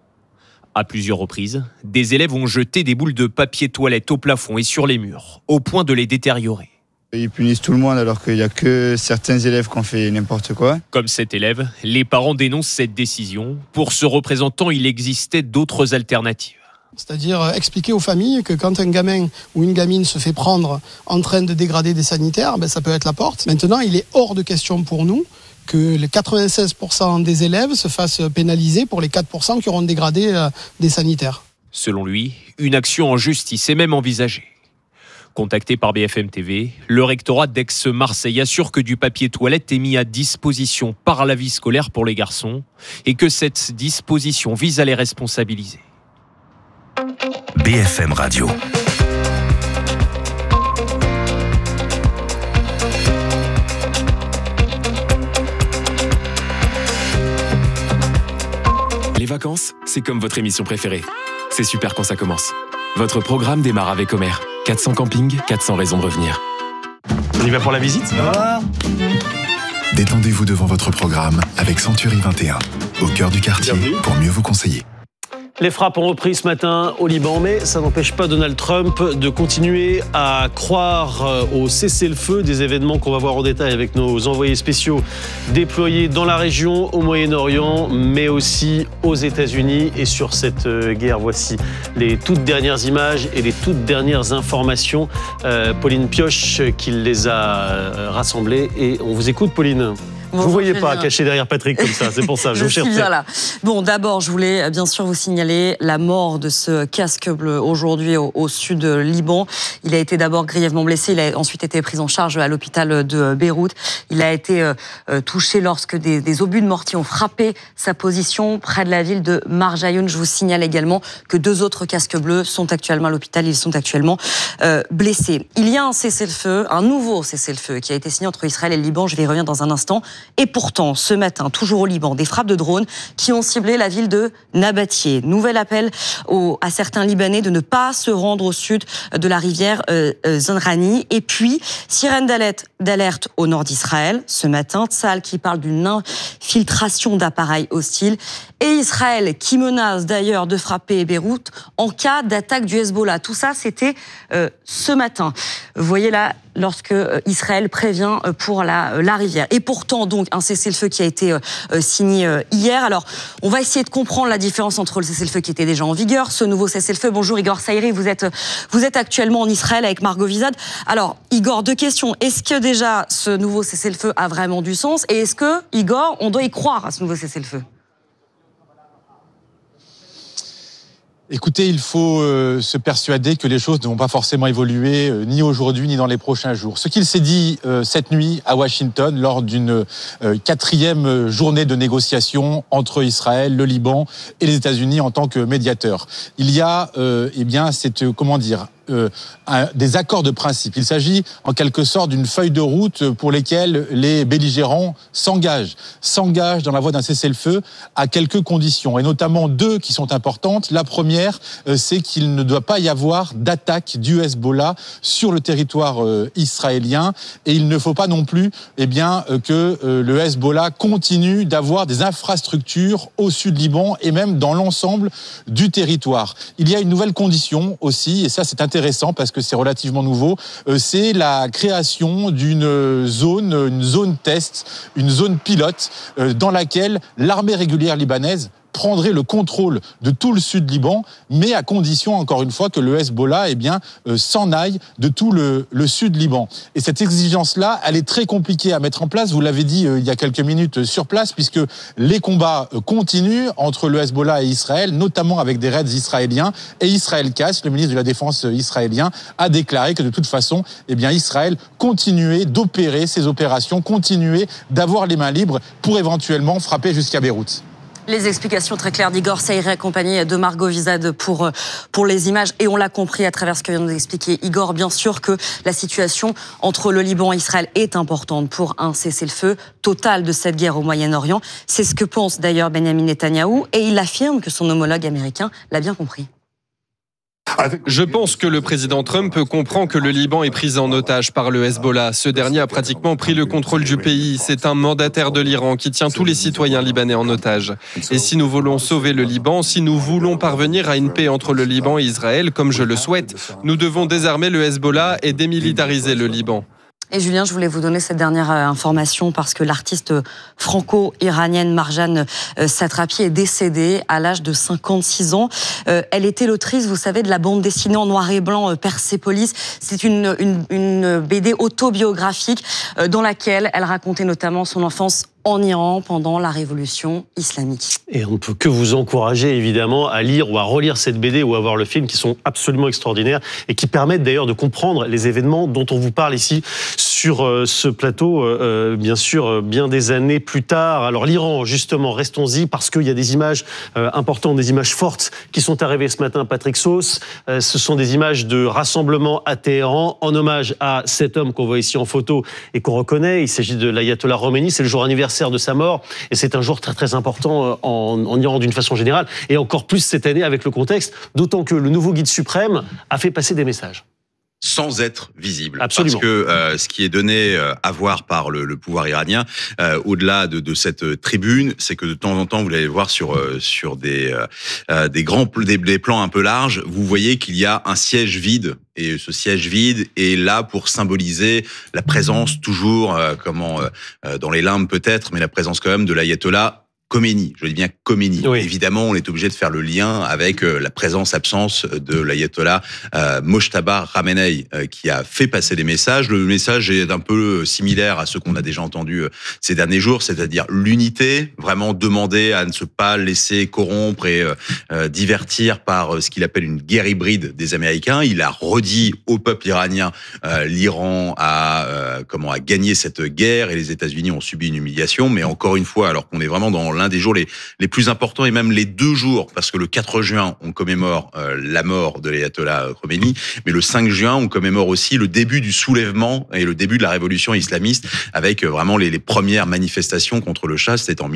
À plusieurs reprises, des élèves ont jeté des boules de papier toilette au plafond et sur les murs, au point de les détériorer. Ils punissent tout le monde alors qu'il n'y a que certains élèves qui ont fait n'importe quoi. Comme cet élève, les parents dénoncent cette décision. Pour ce représentant, il existait d'autres alternatives. C'est-à-dire expliquer aux familles que quand un gamin ou une gamine se fait prendre en train de dégrader des sanitaires, ça peut être la porte. Maintenant, il est hors de question pour nous que les 96% des élèves se fassent pénaliser pour les 4% qui auront dégradé des sanitaires. Selon lui, une action en justice est même envisagée. Contacté par BFM TV, le rectorat d'Aix-Marseille assure que du papier toilette est mis à disposition par la vie scolaire pour les garçons et que cette disposition vise à les responsabiliser. BFM Radio. Les vacances, c'est comme votre émission préférée. C'est super quand ça commence. Votre programme démarre avec Omer. 400 campings, 400 raisons de revenir. On y va pour la visite ? Détendez-vous devant votre programme avec Century 21, au cœur du quartier, pour mieux vous conseiller. Les frappes ont repris ce matin au Liban, mais ça n'empêche pas Donald Trump de continuer à croire au cessez-le-feu, des événements qu'on va voir en détail avec nos envoyés spéciaux déployés dans la région, au Moyen-Orient, mais aussi aux États-Unis. Et sur cette guerre, voici les toutes dernières images et les toutes dernières informations. Pauline Pioche qui les a rassemblées. Et on vous écoute, Pauline. Vous ne voyez pas caché derrière Patrick comme ça, c'est pour ça, je vous cherchais. Voilà. Bon, d'abord, je voulais bien sûr vous signaler la mort de ce casque bleu aujourd'hui au sud Liban. Il a été d'abord grièvement blessé, il a ensuite été pris en charge à l'hôpital de Beyrouth. Il a été touché lorsque des obus de mortier ont frappé sa position près de la ville de Marjayoun. Je vous signale également que 2 autres casques bleus sont actuellement à l'hôpital, ils sont actuellement blessés. Il y a un cessez-le-feu, un nouveau cessez-le-à qui a été signé entre Israël et le Liban, je vais y revenir dans un instant. Et pourtant, ce matin, toujours au Liban, des frappes de drones qui ont ciblé la ville de Nabatieh. Nouvel appel à certains Libanais de ne pas se rendre au sud de la rivière Zanrani. Et puis, sirène d'alerte au nord d'Israël. Ce matin, Tzahal qui parle d'une infiltration d'appareils hostiles. Et Israël qui menace d'ailleurs de frapper Beyrouth en cas d'attaque du Hezbollah. Tout ça, c'était ce matin. Vous voyez là, lorsque Israël prévient pour la rivière. Et pourtant, donc, un cessez-le-feu qui a été signé hier. Alors, on va essayer de comprendre la différence entre le cessez-le-feu qui était déjà en vigueur, ce nouveau cessez-le-feu. Bonjour Igor Saïri, vous êtes actuellement en Israël avec Margot Vizad. Alors, Igor, 2 questions. Est-ce que déjà ce nouveau cessez-le-feu a vraiment du sens? Et est-ce que, Igor, on doit y croire à ce nouveau cessez-le-feu? Écoutez, il faut se persuader que les choses ne vont pas forcément évoluer ni aujourd'hui ni dans les prochains jours. Ce qu'il s'est dit cette nuit à Washington lors d'une 4e journée de négociation entre Israël, le Liban et les États-Unis en tant que médiateurs. Il y a des accords de principe. Il s'agit en quelque sorte d'une feuille de route pour lesquelles les belligérants s'engagent dans la voie d'un cessez-le-feu à quelques conditions, et notamment 2 qui sont importantes. La première, c'est qu'il ne doit pas y avoir d'attaque du Hezbollah sur le territoire israélien, et il ne faut pas non plus que le Hezbollah continue d'avoir des infrastructures au sud Liban et même dans l'ensemble du territoire. Il y a une nouvelle condition aussi, et ça c'est intéressant parce que c'est relativement nouveau, c'est la création d'une zone test, une zone pilote dans laquelle l'armée régulière libanaise prendrait le contrôle de tout le sud Liban, mais à condition, encore une fois, que le Hezbollah s'en aille de tout le sud Liban. Et cette exigence-là, elle est très compliquée à mettre en place. Vous l'avez dit il y a quelques minutes sur place, puisque les combats continuent entre le Hezbollah et Israël, notamment avec des raids israéliens. Et Israël Katz, le ministre de la Défense israélien, a déclaré que de toute façon, Israël continuait d'opérer ses opérations, continuait d'avoir les mains libres pour éventuellement frapper jusqu'à Beyrouth. Les explications très claires d'Igor Saïri accompagné de Margot Vizad pour les images. Et on l'a compris à travers ce que vient de nous expliquer Igor, bien sûr que la situation entre le Liban et Israël est importante pour un cessez-le-feu total de cette guerre au Moyen-Orient. C'est ce que pense d'ailleurs Benjamin Netanyahou, et il affirme que son homologue américain l'a bien compris. Je pense que le président Trump comprend que le Liban est pris en otage par le Hezbollah. Ce dernier a pratiquement pris le contrôle du pays. C'est un mandataire de l'Iran qui tient tous les citoyens libanais en otage. Et si nous voulons sauver le Liban, si nous voulons parvenir à une paix entre le Liban et Israël, comme je le souhaite, nous devons désarmer le Hezbollah et démilitariser le Liban. Et Julien, je voulais vous donner cette dernière information parce que l'artiste franco-iranienne Marjane Satrapi est décédée à l'âge de 56 ans. Elle était l'autrice, vous savez, de la bande dessinée en noir et blanc Persépolis. C'est une BD autobiographique dans laquelle elle racontait notamment son enfance en Iran pendant la révolution islamique. Et on ne peut que vous encourager évidemment à lire ou à relire cette BD ou à voir le film, qui sont absolument extraordinaires et qui permettent d'ailleurs de comprendre les événements dont on vous parle ici sur ce plateau, bien sûr, bien des années plus tard. Alors l'Iran, justement, restons-y, parce qu'il y a des images importantes, des images fortes qui sont arrivées ce matin, Patrick Sauce. Ce sont des images de rassemblement à Téhéran, en hommage à cet homme qu'on voit ici en photo et qu'on reconnaît. Il s'agit de l'ayatollah Khomeini. C'est le jour anniversaire de sa mort, et c'est un jour très très important en Iran d'une façon générale, et encore plus cette année avec le contexte, d'autant que le nouveau guide suprême a fait passer des messages. Sans être visible. Absolument. Parce que ce qui est donné à voir par le pouvoir iranien, au-delà de cette tribune, c'est que de temps en temps, vous allez voir sur des plans un peu larges, vous voyez qu'il y a un siège vide. Et ce siège vide est là pour symboliser la présence toujours, dans les limbes peut-être, mais la présence quand même de l'ayatollah Khomeini, je dis bien Khomeini. Oui. Évidemment, on est obligé de faire le lien avec la présence-absence de l'ayatollah Mojtaba Khamenei, qui a fait passer des messages. Le message est un peu similaire à ceux qu'on a déjà entendus ces derniers jours, c'est-à-dire l'unité, vraiment demander à ne pas laisser corrompre et divertir par ce qu'il appelle une guerre hybride des Américains. Il a redit au peuple iranien, l'Iran a gagné cette guerre et les États-Unis ont subi une humiliation. Mais encore une fois, alors qu'on est vraiment dans l'un des jours les plus importants, et même les 2 jours, parce que le 4 juin, on commémore la mort de l'ayatollah Khomeini, mais le 5 juin, on commémore aussi le début du soulèvement et le début de la révolution islamiste, avec vraiment les premières manifestations contre le Shah, c'était en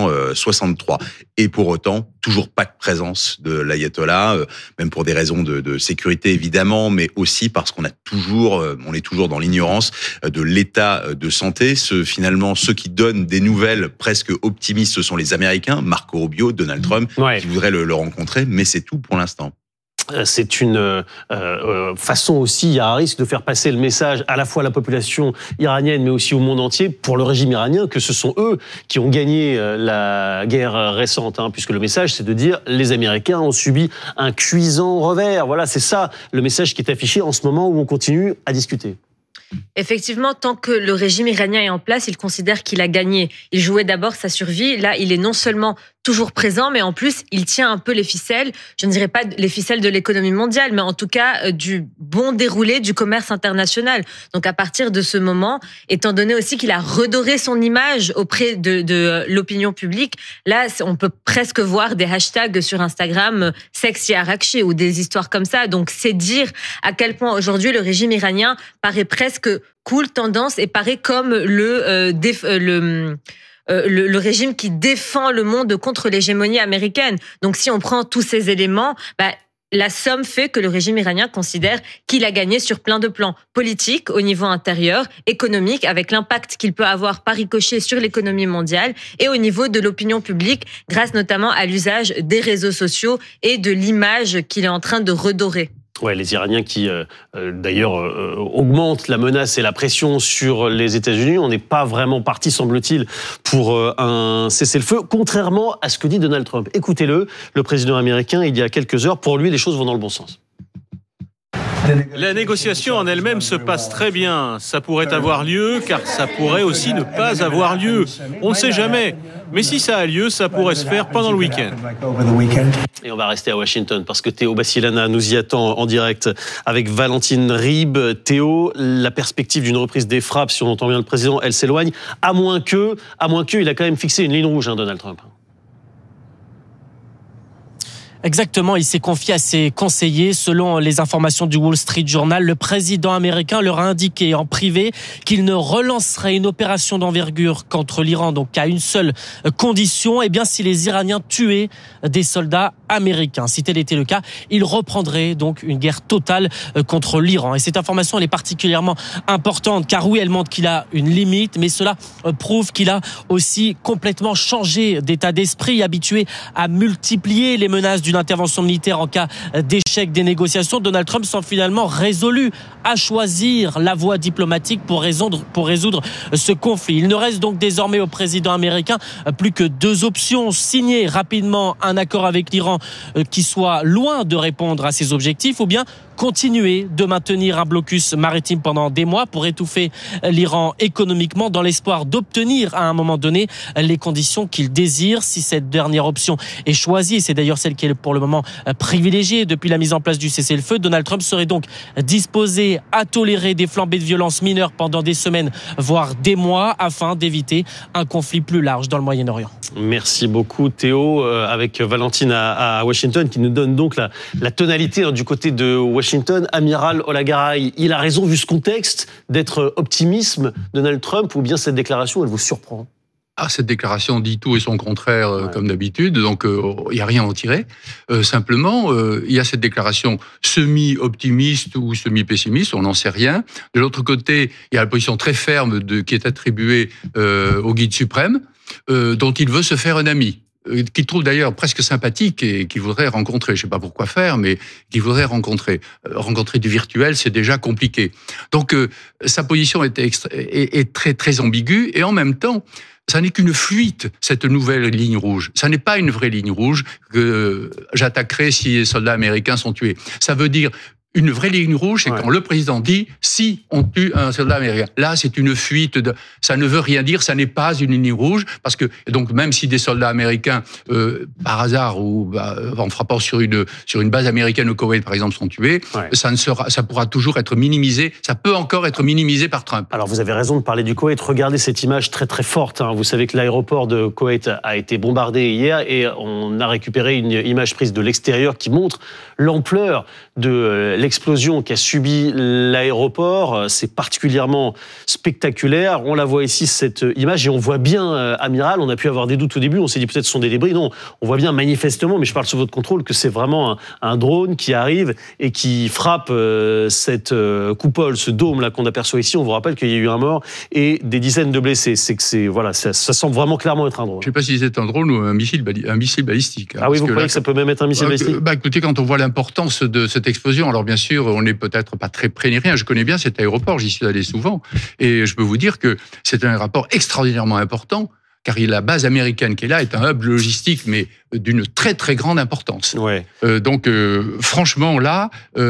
1963. Et pour autant, toujours pas de présence de l'ayatollah, même pour des raisons de sécurité évidemment, mais aussi parce on est toujours dans l'ignorance de l'état de santé. Finalement, ceux qui donnent des nouvelles presque optimistes, ce sont les Américains, Marco Rubio, Donald Trump, qui voudraient le rencontrer, mais c'est tout pour l'instant. C'est une façon aussi, il y a un risque de faire passer le message à la fois à la population iranienne, mais aussi au monde entier, pour le régime iranien, que ce sont eux qui ont gagné la guerre récente, puisque le message, c'est de dire les Américains ont subi un cuisant revers. Voilà, c'est ça le message qui est affiché en ce moment où on continue à discuter. Effectivement, tant que le régime iranien est en place, il considère qu'il a gagné. Il jouait d'abord sa survie. Là, il est non seulement toujours présent, mais en plus, il tient un peu les ficelles. Je ne dirais pas les ficelles de l'économie mondiale, mais en tout cas du bon déroulé du commerce international. Donc, à partir de ce moment, étant donné aussi qu'il a redoré son image auprès de l'opinion publique, là, on peut presque voir des hashtags sur Instagram « sexy Arakchi » ou des histoires comme ça. Donc, c'est dire à quel point aujourd'hui le régime iranien paraît presque cool, tendance, et paraît comme le régime qui défend le monde contre l'hégémonie américaine. Donc si on prend tous ces éléments, la somme fait que le régime iranien considère qu'il a gagné sur plein de plans politiques au niveau intérieur, économique, avec l'impact qu'il peut avoir par ricochet sur l'économie mondiale, et au niveau de l'opinion publique, grâce notamment à l'usage des réseaux sociaux et de l'image qu'il est en train de redorer. Ouais, les Iraniens qui, d'ailleurs, augmentent la menace et la pression sur les États-Unis. On n'est pas vraiment parti, semble-t-il, pour un cessez-le-feu, contrairement à ce que dit Donald Trump. Écoutez-le, le président américain, il y a quelques heures, pour lui, les choses vont dans le bon sens. La négociation en elle-même se passe très bien. Ça pourrait avoir lieu, car ça pourrait aussi ne pas avoir lieu. On ne sait jamais. Mais si ça a lieu, ça pourrait se faire pendant le week-end. Et on va rester à Washington, parce que Théo Bassilana nous y attend en direct avec Valentine Ribes. Théo, la perspective d'une reprise des frappes, si on entend bien le président, elle s'éloigne. À moins que, il a quand même fixé une ligne rouge, Donald Trump. Exactement, il s'est confié à ses conseillers. Selon les informations du Wall Street Journal, le président américain leur a indiqué en privé qu'il ne relancerait une opération d'envergure contre l'Iran, donc à une seule condition, si les Iraniens tuaient des soldats américains. Si tel était le cas, il reprendrait donc une guerre totale contre l'Iran. Et cette information, elle est particulièrement importante, car oui, elle montre qu'il a une limite, mais cela prouve qu'il a aussi complètement changé d'état d'esprit, habitué à multiplier les menaces d'une intervention militaire en cas d'échec des négociations. Donald Trump semble finalement résolu à choisir la voie diplomatique pour résoudre ce conflit. Il ne reste donc désormais au président américain plus que 2 options: signer rapidement un accord avec l'Iran qui soit loin de répondre à ses objectifs, ou bien continuer de maintenir un blocus maritime pendant des mois pour étouffer l'Iran économiquement, dans l'espoir d'obtenir à un moment donné les conditions qu'il désire. Si cette dernière option est choisie, c'est d'ailleurs celle qui est pour le moment privilégiée depuis la mise mise en place du cessez-le-feu. Donald Trump serait donc disposé à tolérer des flambées de violence mineures pendant des semaines, voire des mois, afin d'éviter un conflit plus large dans le Moyen-Orient. Merci beaucoup Théo, avec Valentine à Washington, qui nous donne donc la tonalité du côté de Washington. Amiral Olagaray, il a raison vu ce contexte d'être optimisme Donald Trump, ou bien cette déclaration elle vous surprend? Cette déclaration dit tout et son contraire, comme d'habitude, donc il n'y a rien à en tirer. Simplement, il y a cette déclaration semi-optimiste ou semi-pessimiste, on n'en sait rien. De l'autre côté, il y a la position très ferme qui est attribuée au guide suprême, dont il veut se faire un ami, qu'il trouve d'ailleurs presque sympathique et qu'il voudrait rencontrer. Je ne sais pas pourquoi faire, mais qu'il voudrait rencontrer. Rencontrer du virtuel, c'est déjà compliqué. Donc, sa position est très, très ambiguë, et en même temps, ça n'est qu'une fuite, cette nouvelle ligne rouge. Ça n'est pas une vraie ligne rouge que j'attaquerai si les soldats américains sont tués. Ça veut dire une vraie ligne rouge, c'est quand le président dit « si on tue un soldat américain ». Là, c'est une fuite. Ça ne veut rien dire, ça n'est pas une ligne rouge, parce que donc même si des soldats américains, par hasard ou en frappant sur une base américaine au Koweït, par exemple, sont tués, ça pourra toujours être minimisé. Ça peut encore être minimisé par Trump. Alors, vous avez raison de parler du Koweït. Regardez cette image très très forte. Vous savez que l'aéroport de Koweït a été bombardé hier, et on a récupéré une image prise de l'extérieur qui montre l'ampleur de l'explosion qu'a subi l'aéroport. C'est particulièrement spectaculaire. On la voit ici, cette image, et on voit bien, Amiral, on a pu avoir des doutes au début, on s'est dit peut-être ce sont des débris. Non, on voit bien manifestement, mais je parle sous votre contrôle, que c'est vraiment un drone qui arrive et qui frappe cette coupole, ce dôme-là qu'on aperçoit ici. On vous rappelle qu'il y a eu un mort et des dizaines de blessés. Ça semble vraiment clairement être un drone. Je ne sais pas si c'est un drone ou un missile balistique. Ah oui, vous croyez que ça peut même être un missile balistique ? Écoutez, quand on voit l'importance de cette explosion, alors bien sûr, on n'est peut-être pas très près ni rien. Je connais bien cet aéroport, j'y suis allé souvent, et je peux vous dire que c'est un aéroport extraordinairement important, car la base américaine qui est là est un hub logistique, mais d'une très très grande importance. Donc, franchement, là,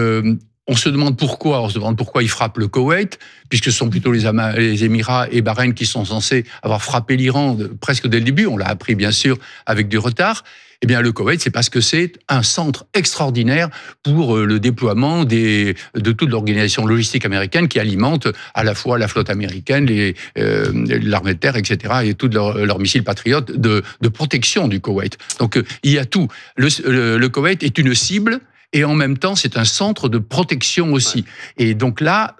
on se demande pourquoi. On se demande pourquoi ils frappent le Koweït, puisque ce sont plutôt les Émirats et Bahreïn qui sont censés avoir frappé l'Iran presque dès le début. On l'a appris, bien sûr, avec du retard. Eh bien, le Koweït, c'est parce que c'est un centre extraordinaire pour le déploiement de toute l'organisation logistique américaine qui alimente à la fois la flotte américaine, l'armée de terre, etc., et tous leurs missiles patriotes de protection du Koweït. Donc, il y a tout. Le Koweït est une cible, et en même temps, c'est un centre de protection aussi. Et donc là,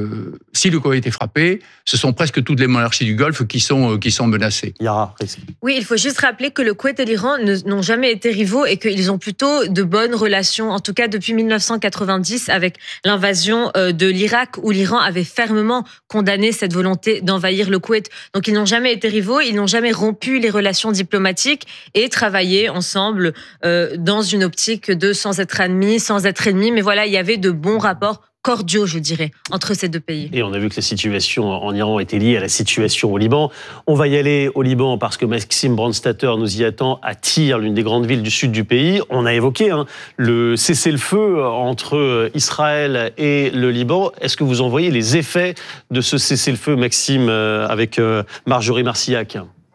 si le Koweït est frappé, ce sont presque toutes les monarchies du Golfe qui sont menacées. Yara, oui, il faut juste rappeler que le Koweït et l'Iran n'ont jamais été rivaux et qu'ils ont plutôt de bonnes relations, en tout cas depuis 1990, avec l'invasion de l'Irak, où l'Iran avait fermement condamné cette volonté d'envahir le Koweït. Donc ils n'ont jamais été rivaux, ils n'ont jamais rompu les relations diplomatiques et travaillé ensemble dans une optique de sans être ennemis, mais voilà, il y avait de bons rapports cordiaux, je dirais, entre ces deux pays. Et on a vu que la situation en Iran était liée à la situation au Liban. On va y aller au Liban parce que Maxime Brandstatter nous y attend à Tyr, l'une des grandes villes du sud du pays. On a évoqué le cessez-le-feu entre Israël et le Liban. Est-ce que vous en voyez les effets de ce cessez-le-feu, Maxime, avec Marjorie Marcillac ?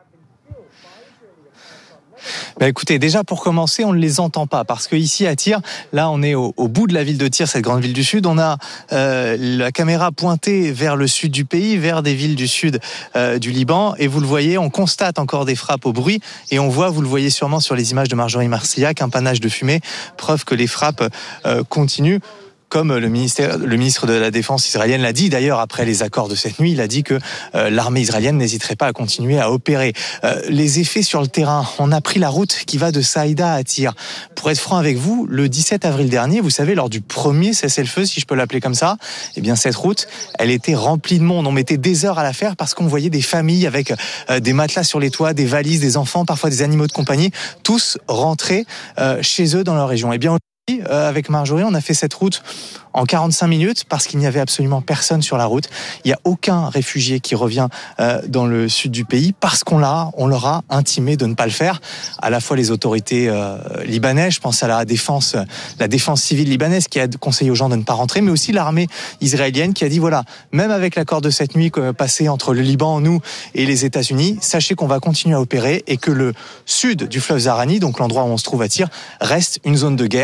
Écoutez, déjà pour commencer, on ne les entend pas parce que ici à Tyr, là on est au bout de la ville de Tyr, cette grande ville du sud. On a la caméra pointée vers le sud du pays, vers des villes du sud du Liban, et vous le voyez, on constate encore des frappes au bruit, et on voit, vous le voyez sûrement sur les images de Marjorie Marcillac, un panache de fumée, preuve que les frappes continuent. Comme le ministre de la Défense israélienne l'a dit d'ailleurs après les accords de cette nuit, il a dit que l'armée israélienne n'hésiterait pas à continuer à opérer. Les effets sur le terrain, on a pris la route qui va de Saïda à Tyr. Pour être franc avec vous, le 17 avril dernier, vous savez, lors du premier cessez-le-feu, si je peux l'appeler comme ça, eh bien cette route, elle était remplie de monde. On mettait des heures à la faire parce qu'on voyait des familles avec des matelas sur les toits, des valises, des enfants, parfois des animaux de compagnie, tous rentrés chez eux dans leur région. Eh bien, avec Marjorie, on a fait cette route en 45 minutes parce qu'il n'y avait absolument personne sur la route. Il n'y a aucun réfugié qui revient dans le sud du pays parce qu'on leur a intimé de ne pas le faire. À la fois les autorités libanaises, je pense à la défense civile libanaise qui a conseillé aux gens de ne pas rentrer, mais aussi l'armée israélienne qui a dit voilà, même avec l'accord de cette nuit passé entre le Liban, nous et les États-Unis, sachez qu'on va continuer à opérer et que le sud du fleuve Zahrani, donc l'endroit où on se trouve à Tyr, reste une zone de guerre et chaque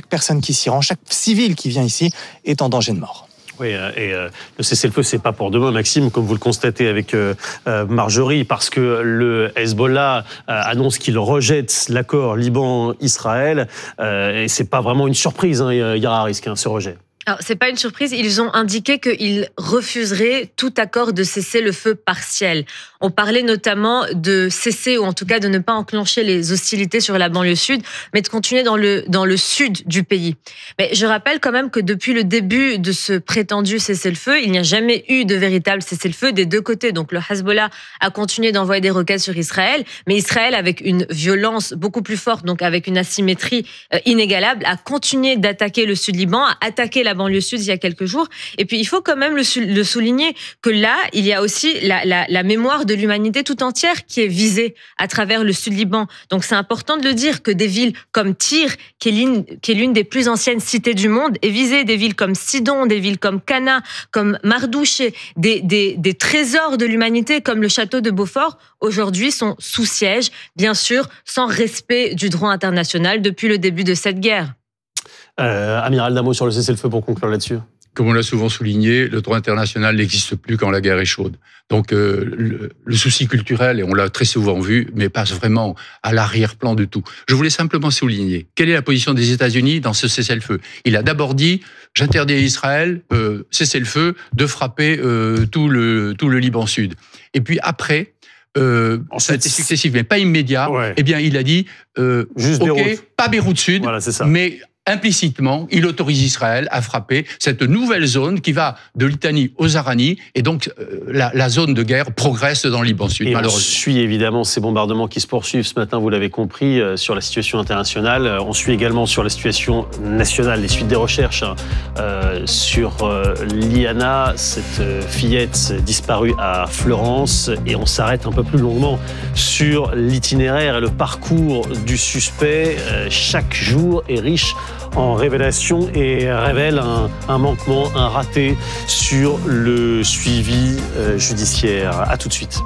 chaque personne qui s'y rend, chaque civil qui vient ici est en danger de mort. Oui, et le cessez-le-feu, c'est pas pour demain, Maxime, comme vous le constatez avec Marjorie, parce que le Hezbollah annonce qu'il rejette l'accord Liban-Israël, et c'est pas vraiment une surprise, il y aura un risque, ce rejet. Alors, c'est pas une surprise, ils ont indiqué qu'ils refuseraient tout accord de cessez-le-feu partiel. On parlait notamment de cesser, ou en tout cas de ne pas enclencher les hostilités sur la banlieue sud, mais de continuer dans le sud du pays. Mais je rappelle quand même que depuis le début de ce prétendu cessez-le-feu, il n'y a jamais eu de véritable cessez-le-feu des deux côtés. Donc le Hezbollah a continué d'envoyer des roquettes sur Israël, mais Israël, avec une violence beaucoup plus forte, donc avec une asymétrie inégalable, a continué d'attaquer le sud-Liban, a attaqué la banlieue sud il y a quelques jours. Et puis, il faut quand même le souligner que là, il y a aussi la mémoire de l'humanité tout entière qui est visée à travers le sud-Liban. Donc, c'est important de le dire que des villes comme Tyr, qui est l'une des plus anciennes cités du monde, est visée. Des villes comme Sidon, des villes comme Cana, comme Mardouche, des trésors de l'humanité comme le château de Beaufort, aujourd'hui sont sous siège, bien sûr, sans respect du droit international depuis le début de cette guerre. Amiral, d'un mot sur le cessez-le-feu pour conclure là-dessus. Comme on l'a souvent souligné, le droit international n'existe plus quand la guerre est chaude. Donc le souci culturel, et on l'a très souvent vu, mais passe vraiment à l'arrière-plan de tout. Je voulais simplement souligner, quelle est la position des États-Unis dans ce cessez-le-feu ? Il a d'abord dit, j'interdis à Israël, cessez-le-feu, de frapper tout le Liban Sud. Et puis après, ça a été successif, mais pas immédiat, eh bien il a dit, juste ok, Beyrouth. pas Beyrouth Sud, voilà, c'est ça. Mais implicitement, il autorise Israël à frapper cette nouvelle zone qui va de Litanie aux Zarani, et donc la zone de guerre progresse dans le Liban Sud, malheureusement. On suit évidemment ces bombardements qui se poursuivent ce matin, vous l'avez compris, sur la situation internationale. On suit également sur la situation nationale, les suites des recherches sur Liana, cette fillette disparue à Florence, et on s'arrête un peu plus longuement sur l'itinéraire et le parcours du suspect. Chaque jour est riche en révélation et révèle un manquement, un raté sur le suivi judiciaire. À tout de suite.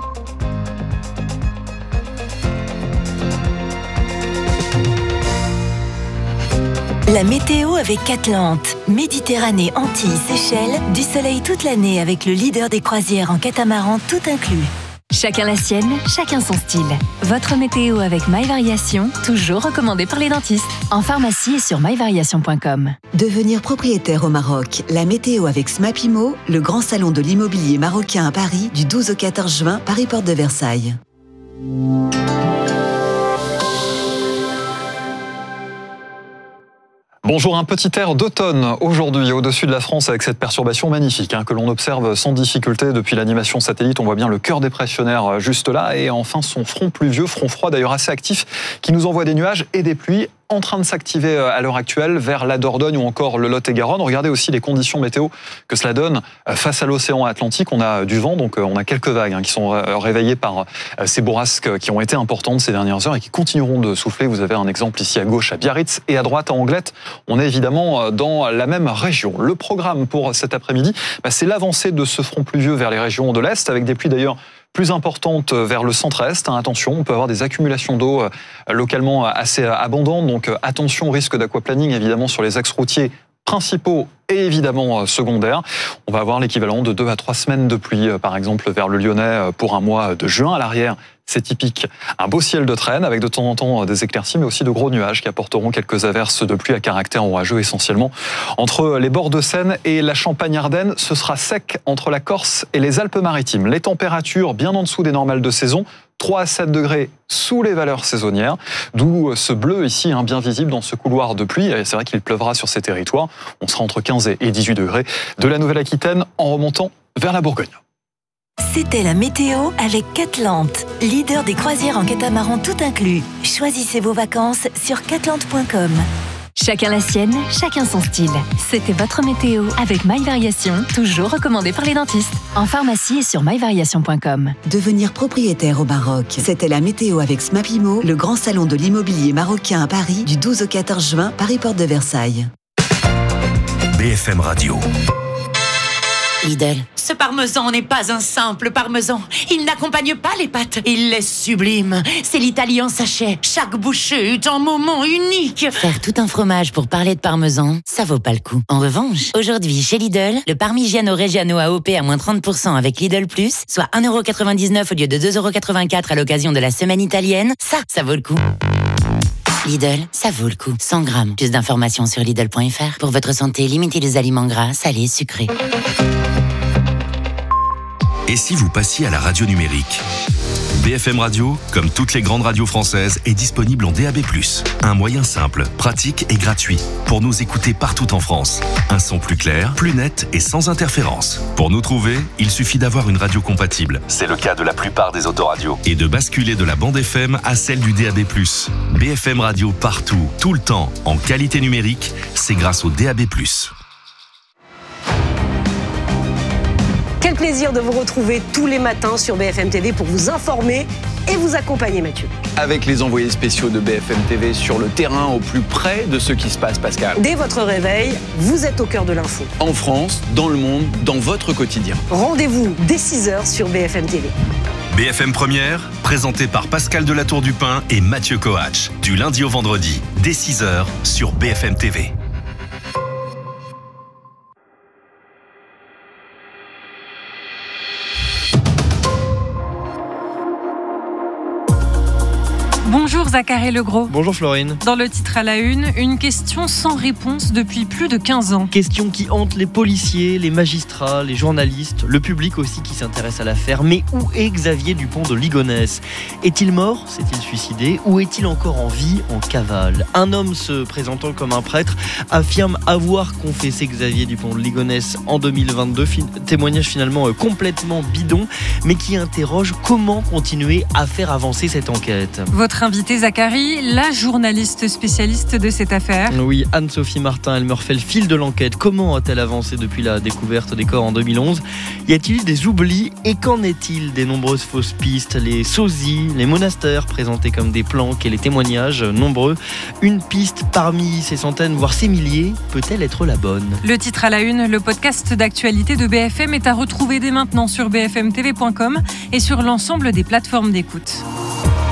La météo avec Atlante. Méditerranée, Antilles, Seychelles, du soleil toute l'année avec le leader des croisières en catamaran tout inclus. Chacun la sienne, chacun son style. Votre météo avec MyVariation, toujours recommandé par les dentistes. En pharmacie et sur myvariation.com. Devenir propriétaire au Maroc. La météo avec Smapimo, le grand salon de l'immobilier marocain à Paris, du 12 au 14 juin, Paris Porte de Versailles. Bonjour, un petit air d'automne aujourd'hui au-dessus de la France avec cette perturbation magnifique que l'on observe sans difficulté depuis l'animation satellite. On voit bien le cœur dépressionnaire juste là et enfin son front pluvieux, front froid d'ailleurs assez actif qui nous envoie des nuages et des pluies en train de s'activer à l'heure actuelle vers la Dordogne ou encore le Lot-et-Garonne. Regardez aussi les conditions météo que cela donne face à l'océan Atlantique. On a du vent, donc on a quelques vagues qui sont réveillées par ces bourrasques qui ont été importantes ces dernières heures et qui continueront de souffler. Vous avez un exemple ici à gauche à Biarritz et à droite à Anglette. On est évidemment dans la même région. Le programme pour cet après-midi, c'est l'avancée de ce front pluvieux vers les régions de l'Est avec des pluies d'ailleurs plus importante vers le centre-est. Attention, on peut avoir des accumulations d'eau localement assez abondantes. Donc attention au risque d'aquaplaning évidemment sur les axes routiers principaux et évidemment secondaires. On va avoir l'équivalent de 2 à 3 semaines de pluie, par exemple vers le Lyonnais pour un mois de juin. À l'arrière, c'est typique. Un beau ciel de traîne avec de temps en temps des éclaircies, mais aussi de gros nuages qui apporteront quelques averses de pluie à caractère orageux essentiellement. Entre les bords de Seine et la Champagne-Ardenne, ce sera sec entre la Corse et les Alpes-Maritimes. Les températures bien en dessous des normales de saison. 3 à 7 degrés sous les valeurs saisonnières, d'où ce bleu ici bien visible dans ce couloir de pluie. Et c'est vrai qu'il pleuvra sur ces territoires. On sera entre 15 et 18 degrés de la Nouvelle-Aquitaine en remontant vers la Bourgogne. C'était la météo avec Atlante, leader des croisières en catamaran tout inclus. Choisissez vos vacances sur catlante.com. Chacun la sienne, chacun son style. C'était votre météo avec MyVariation, toujours recommandé par les dentistes. En pharmacie et sur myvariation.com. Devenir propriétaire au Maroc. C'était la météo avec Smapimo, le grand salon de l'immobilier marocain à Paris, du 12 au 14 juin, Paris Porte de Versailles. BFM Radio. Lidl. Ce parmesan n'est pas un simple parmesan. Il n'accompagne pas les pâtes. Il est sublime. C'est l'Italie en sachet. Chaque bouchée est un moment unique. Faire tout un fromage pour parler de parmesan, ça vaut pas le coup. En revanche, aujourd'hui, chez Lidl, le Parmigiano Reggiano AOP à moins 30% avec Lidl+, soit 1,99€ au lieu de 2,84€ à l'occasion de la semaine italienne, ça vaut le coup. Lidl, ça vaut le coup. 100 grammes. Plus d'informations sur Lidl.fr. Pour votre santé, limitez les aliments gras, salés, sucrés. Et si vous passiez à la radio numérique ? BFM Radio, comme toutes les grandes radios françaises, est disponible en DAB+. Un moyen simple, pratique et gratuit pour nous écouter partout en France. Un son plus clair, plus net et sans interférence. Pour nous trouver, il suffit d'avoir une radio compatible. C'est le cas de la plupart des autoradios. Et de basculer de la bande FM à celle du DAB+. BFM Radio partout, tout le temps, en qualité numérique, c'est grâce au DAB+. Quel plaisir de vous retrouver tous les matins sur BFM TV pour vous informer et vous accompagner, Mathieu. Avec les envoyés spéciaux de BFM TV sur le terrain, au plus près de ce qui se passe, Pascal. Dès votre réveil, vous êtes au cœur de l'info. En France, dans le monde, dans votre quotidien. Rendez-vous dès 6h sur BFM TV. BFM Première, présenté par Pascal Delatour-Dupin et Mathieu Coach. Du lundi au vendredi, dès 6h sur BFM TV. Bonjour Zachary Legros. Bonjour Florine. Dans le titre à la une question sans réponse depuis plus de 15 ans. Question qui hante les policiers, les magistrats, les journalistes, le public aussi qui s'intéresse à l'affaire. Mais où est Xavier Dupont de Ligonnès ? Est-il mort ? S'est-il suicidé ? Ou est-il encore en vie, en cavale ? Un homme se présentant comme un prêtre affirme avoir confessé Xavier Dupont de Ligonnès en 2022. Témoignage finalement complètement bidon, mais qui interroge comment continuer à faire avancer cette enquête. Votre invité Zachary, la journaliste spécialiste de cette affaire. Oui, Anne-Sophie Martin, elle me refait le fil de l'enquête. Comment a-t-elle avancé depuis la découverte des corps en 2011 ? Y a-t-il eu des oublis ? Et qu'en est-il des nombreuses fausses pistes, les sosies, les monastères présentés comme des planques et les témoignages nombreux ? Une piste parmi ces centaines, voire ces milliers, peut-elle être la bonne ? Le titre à la une, le podcast d'actualité de BFM est à retrouver dès maintenant sur bfmtv.com et sur l'ensemble des plateformes d'écoute.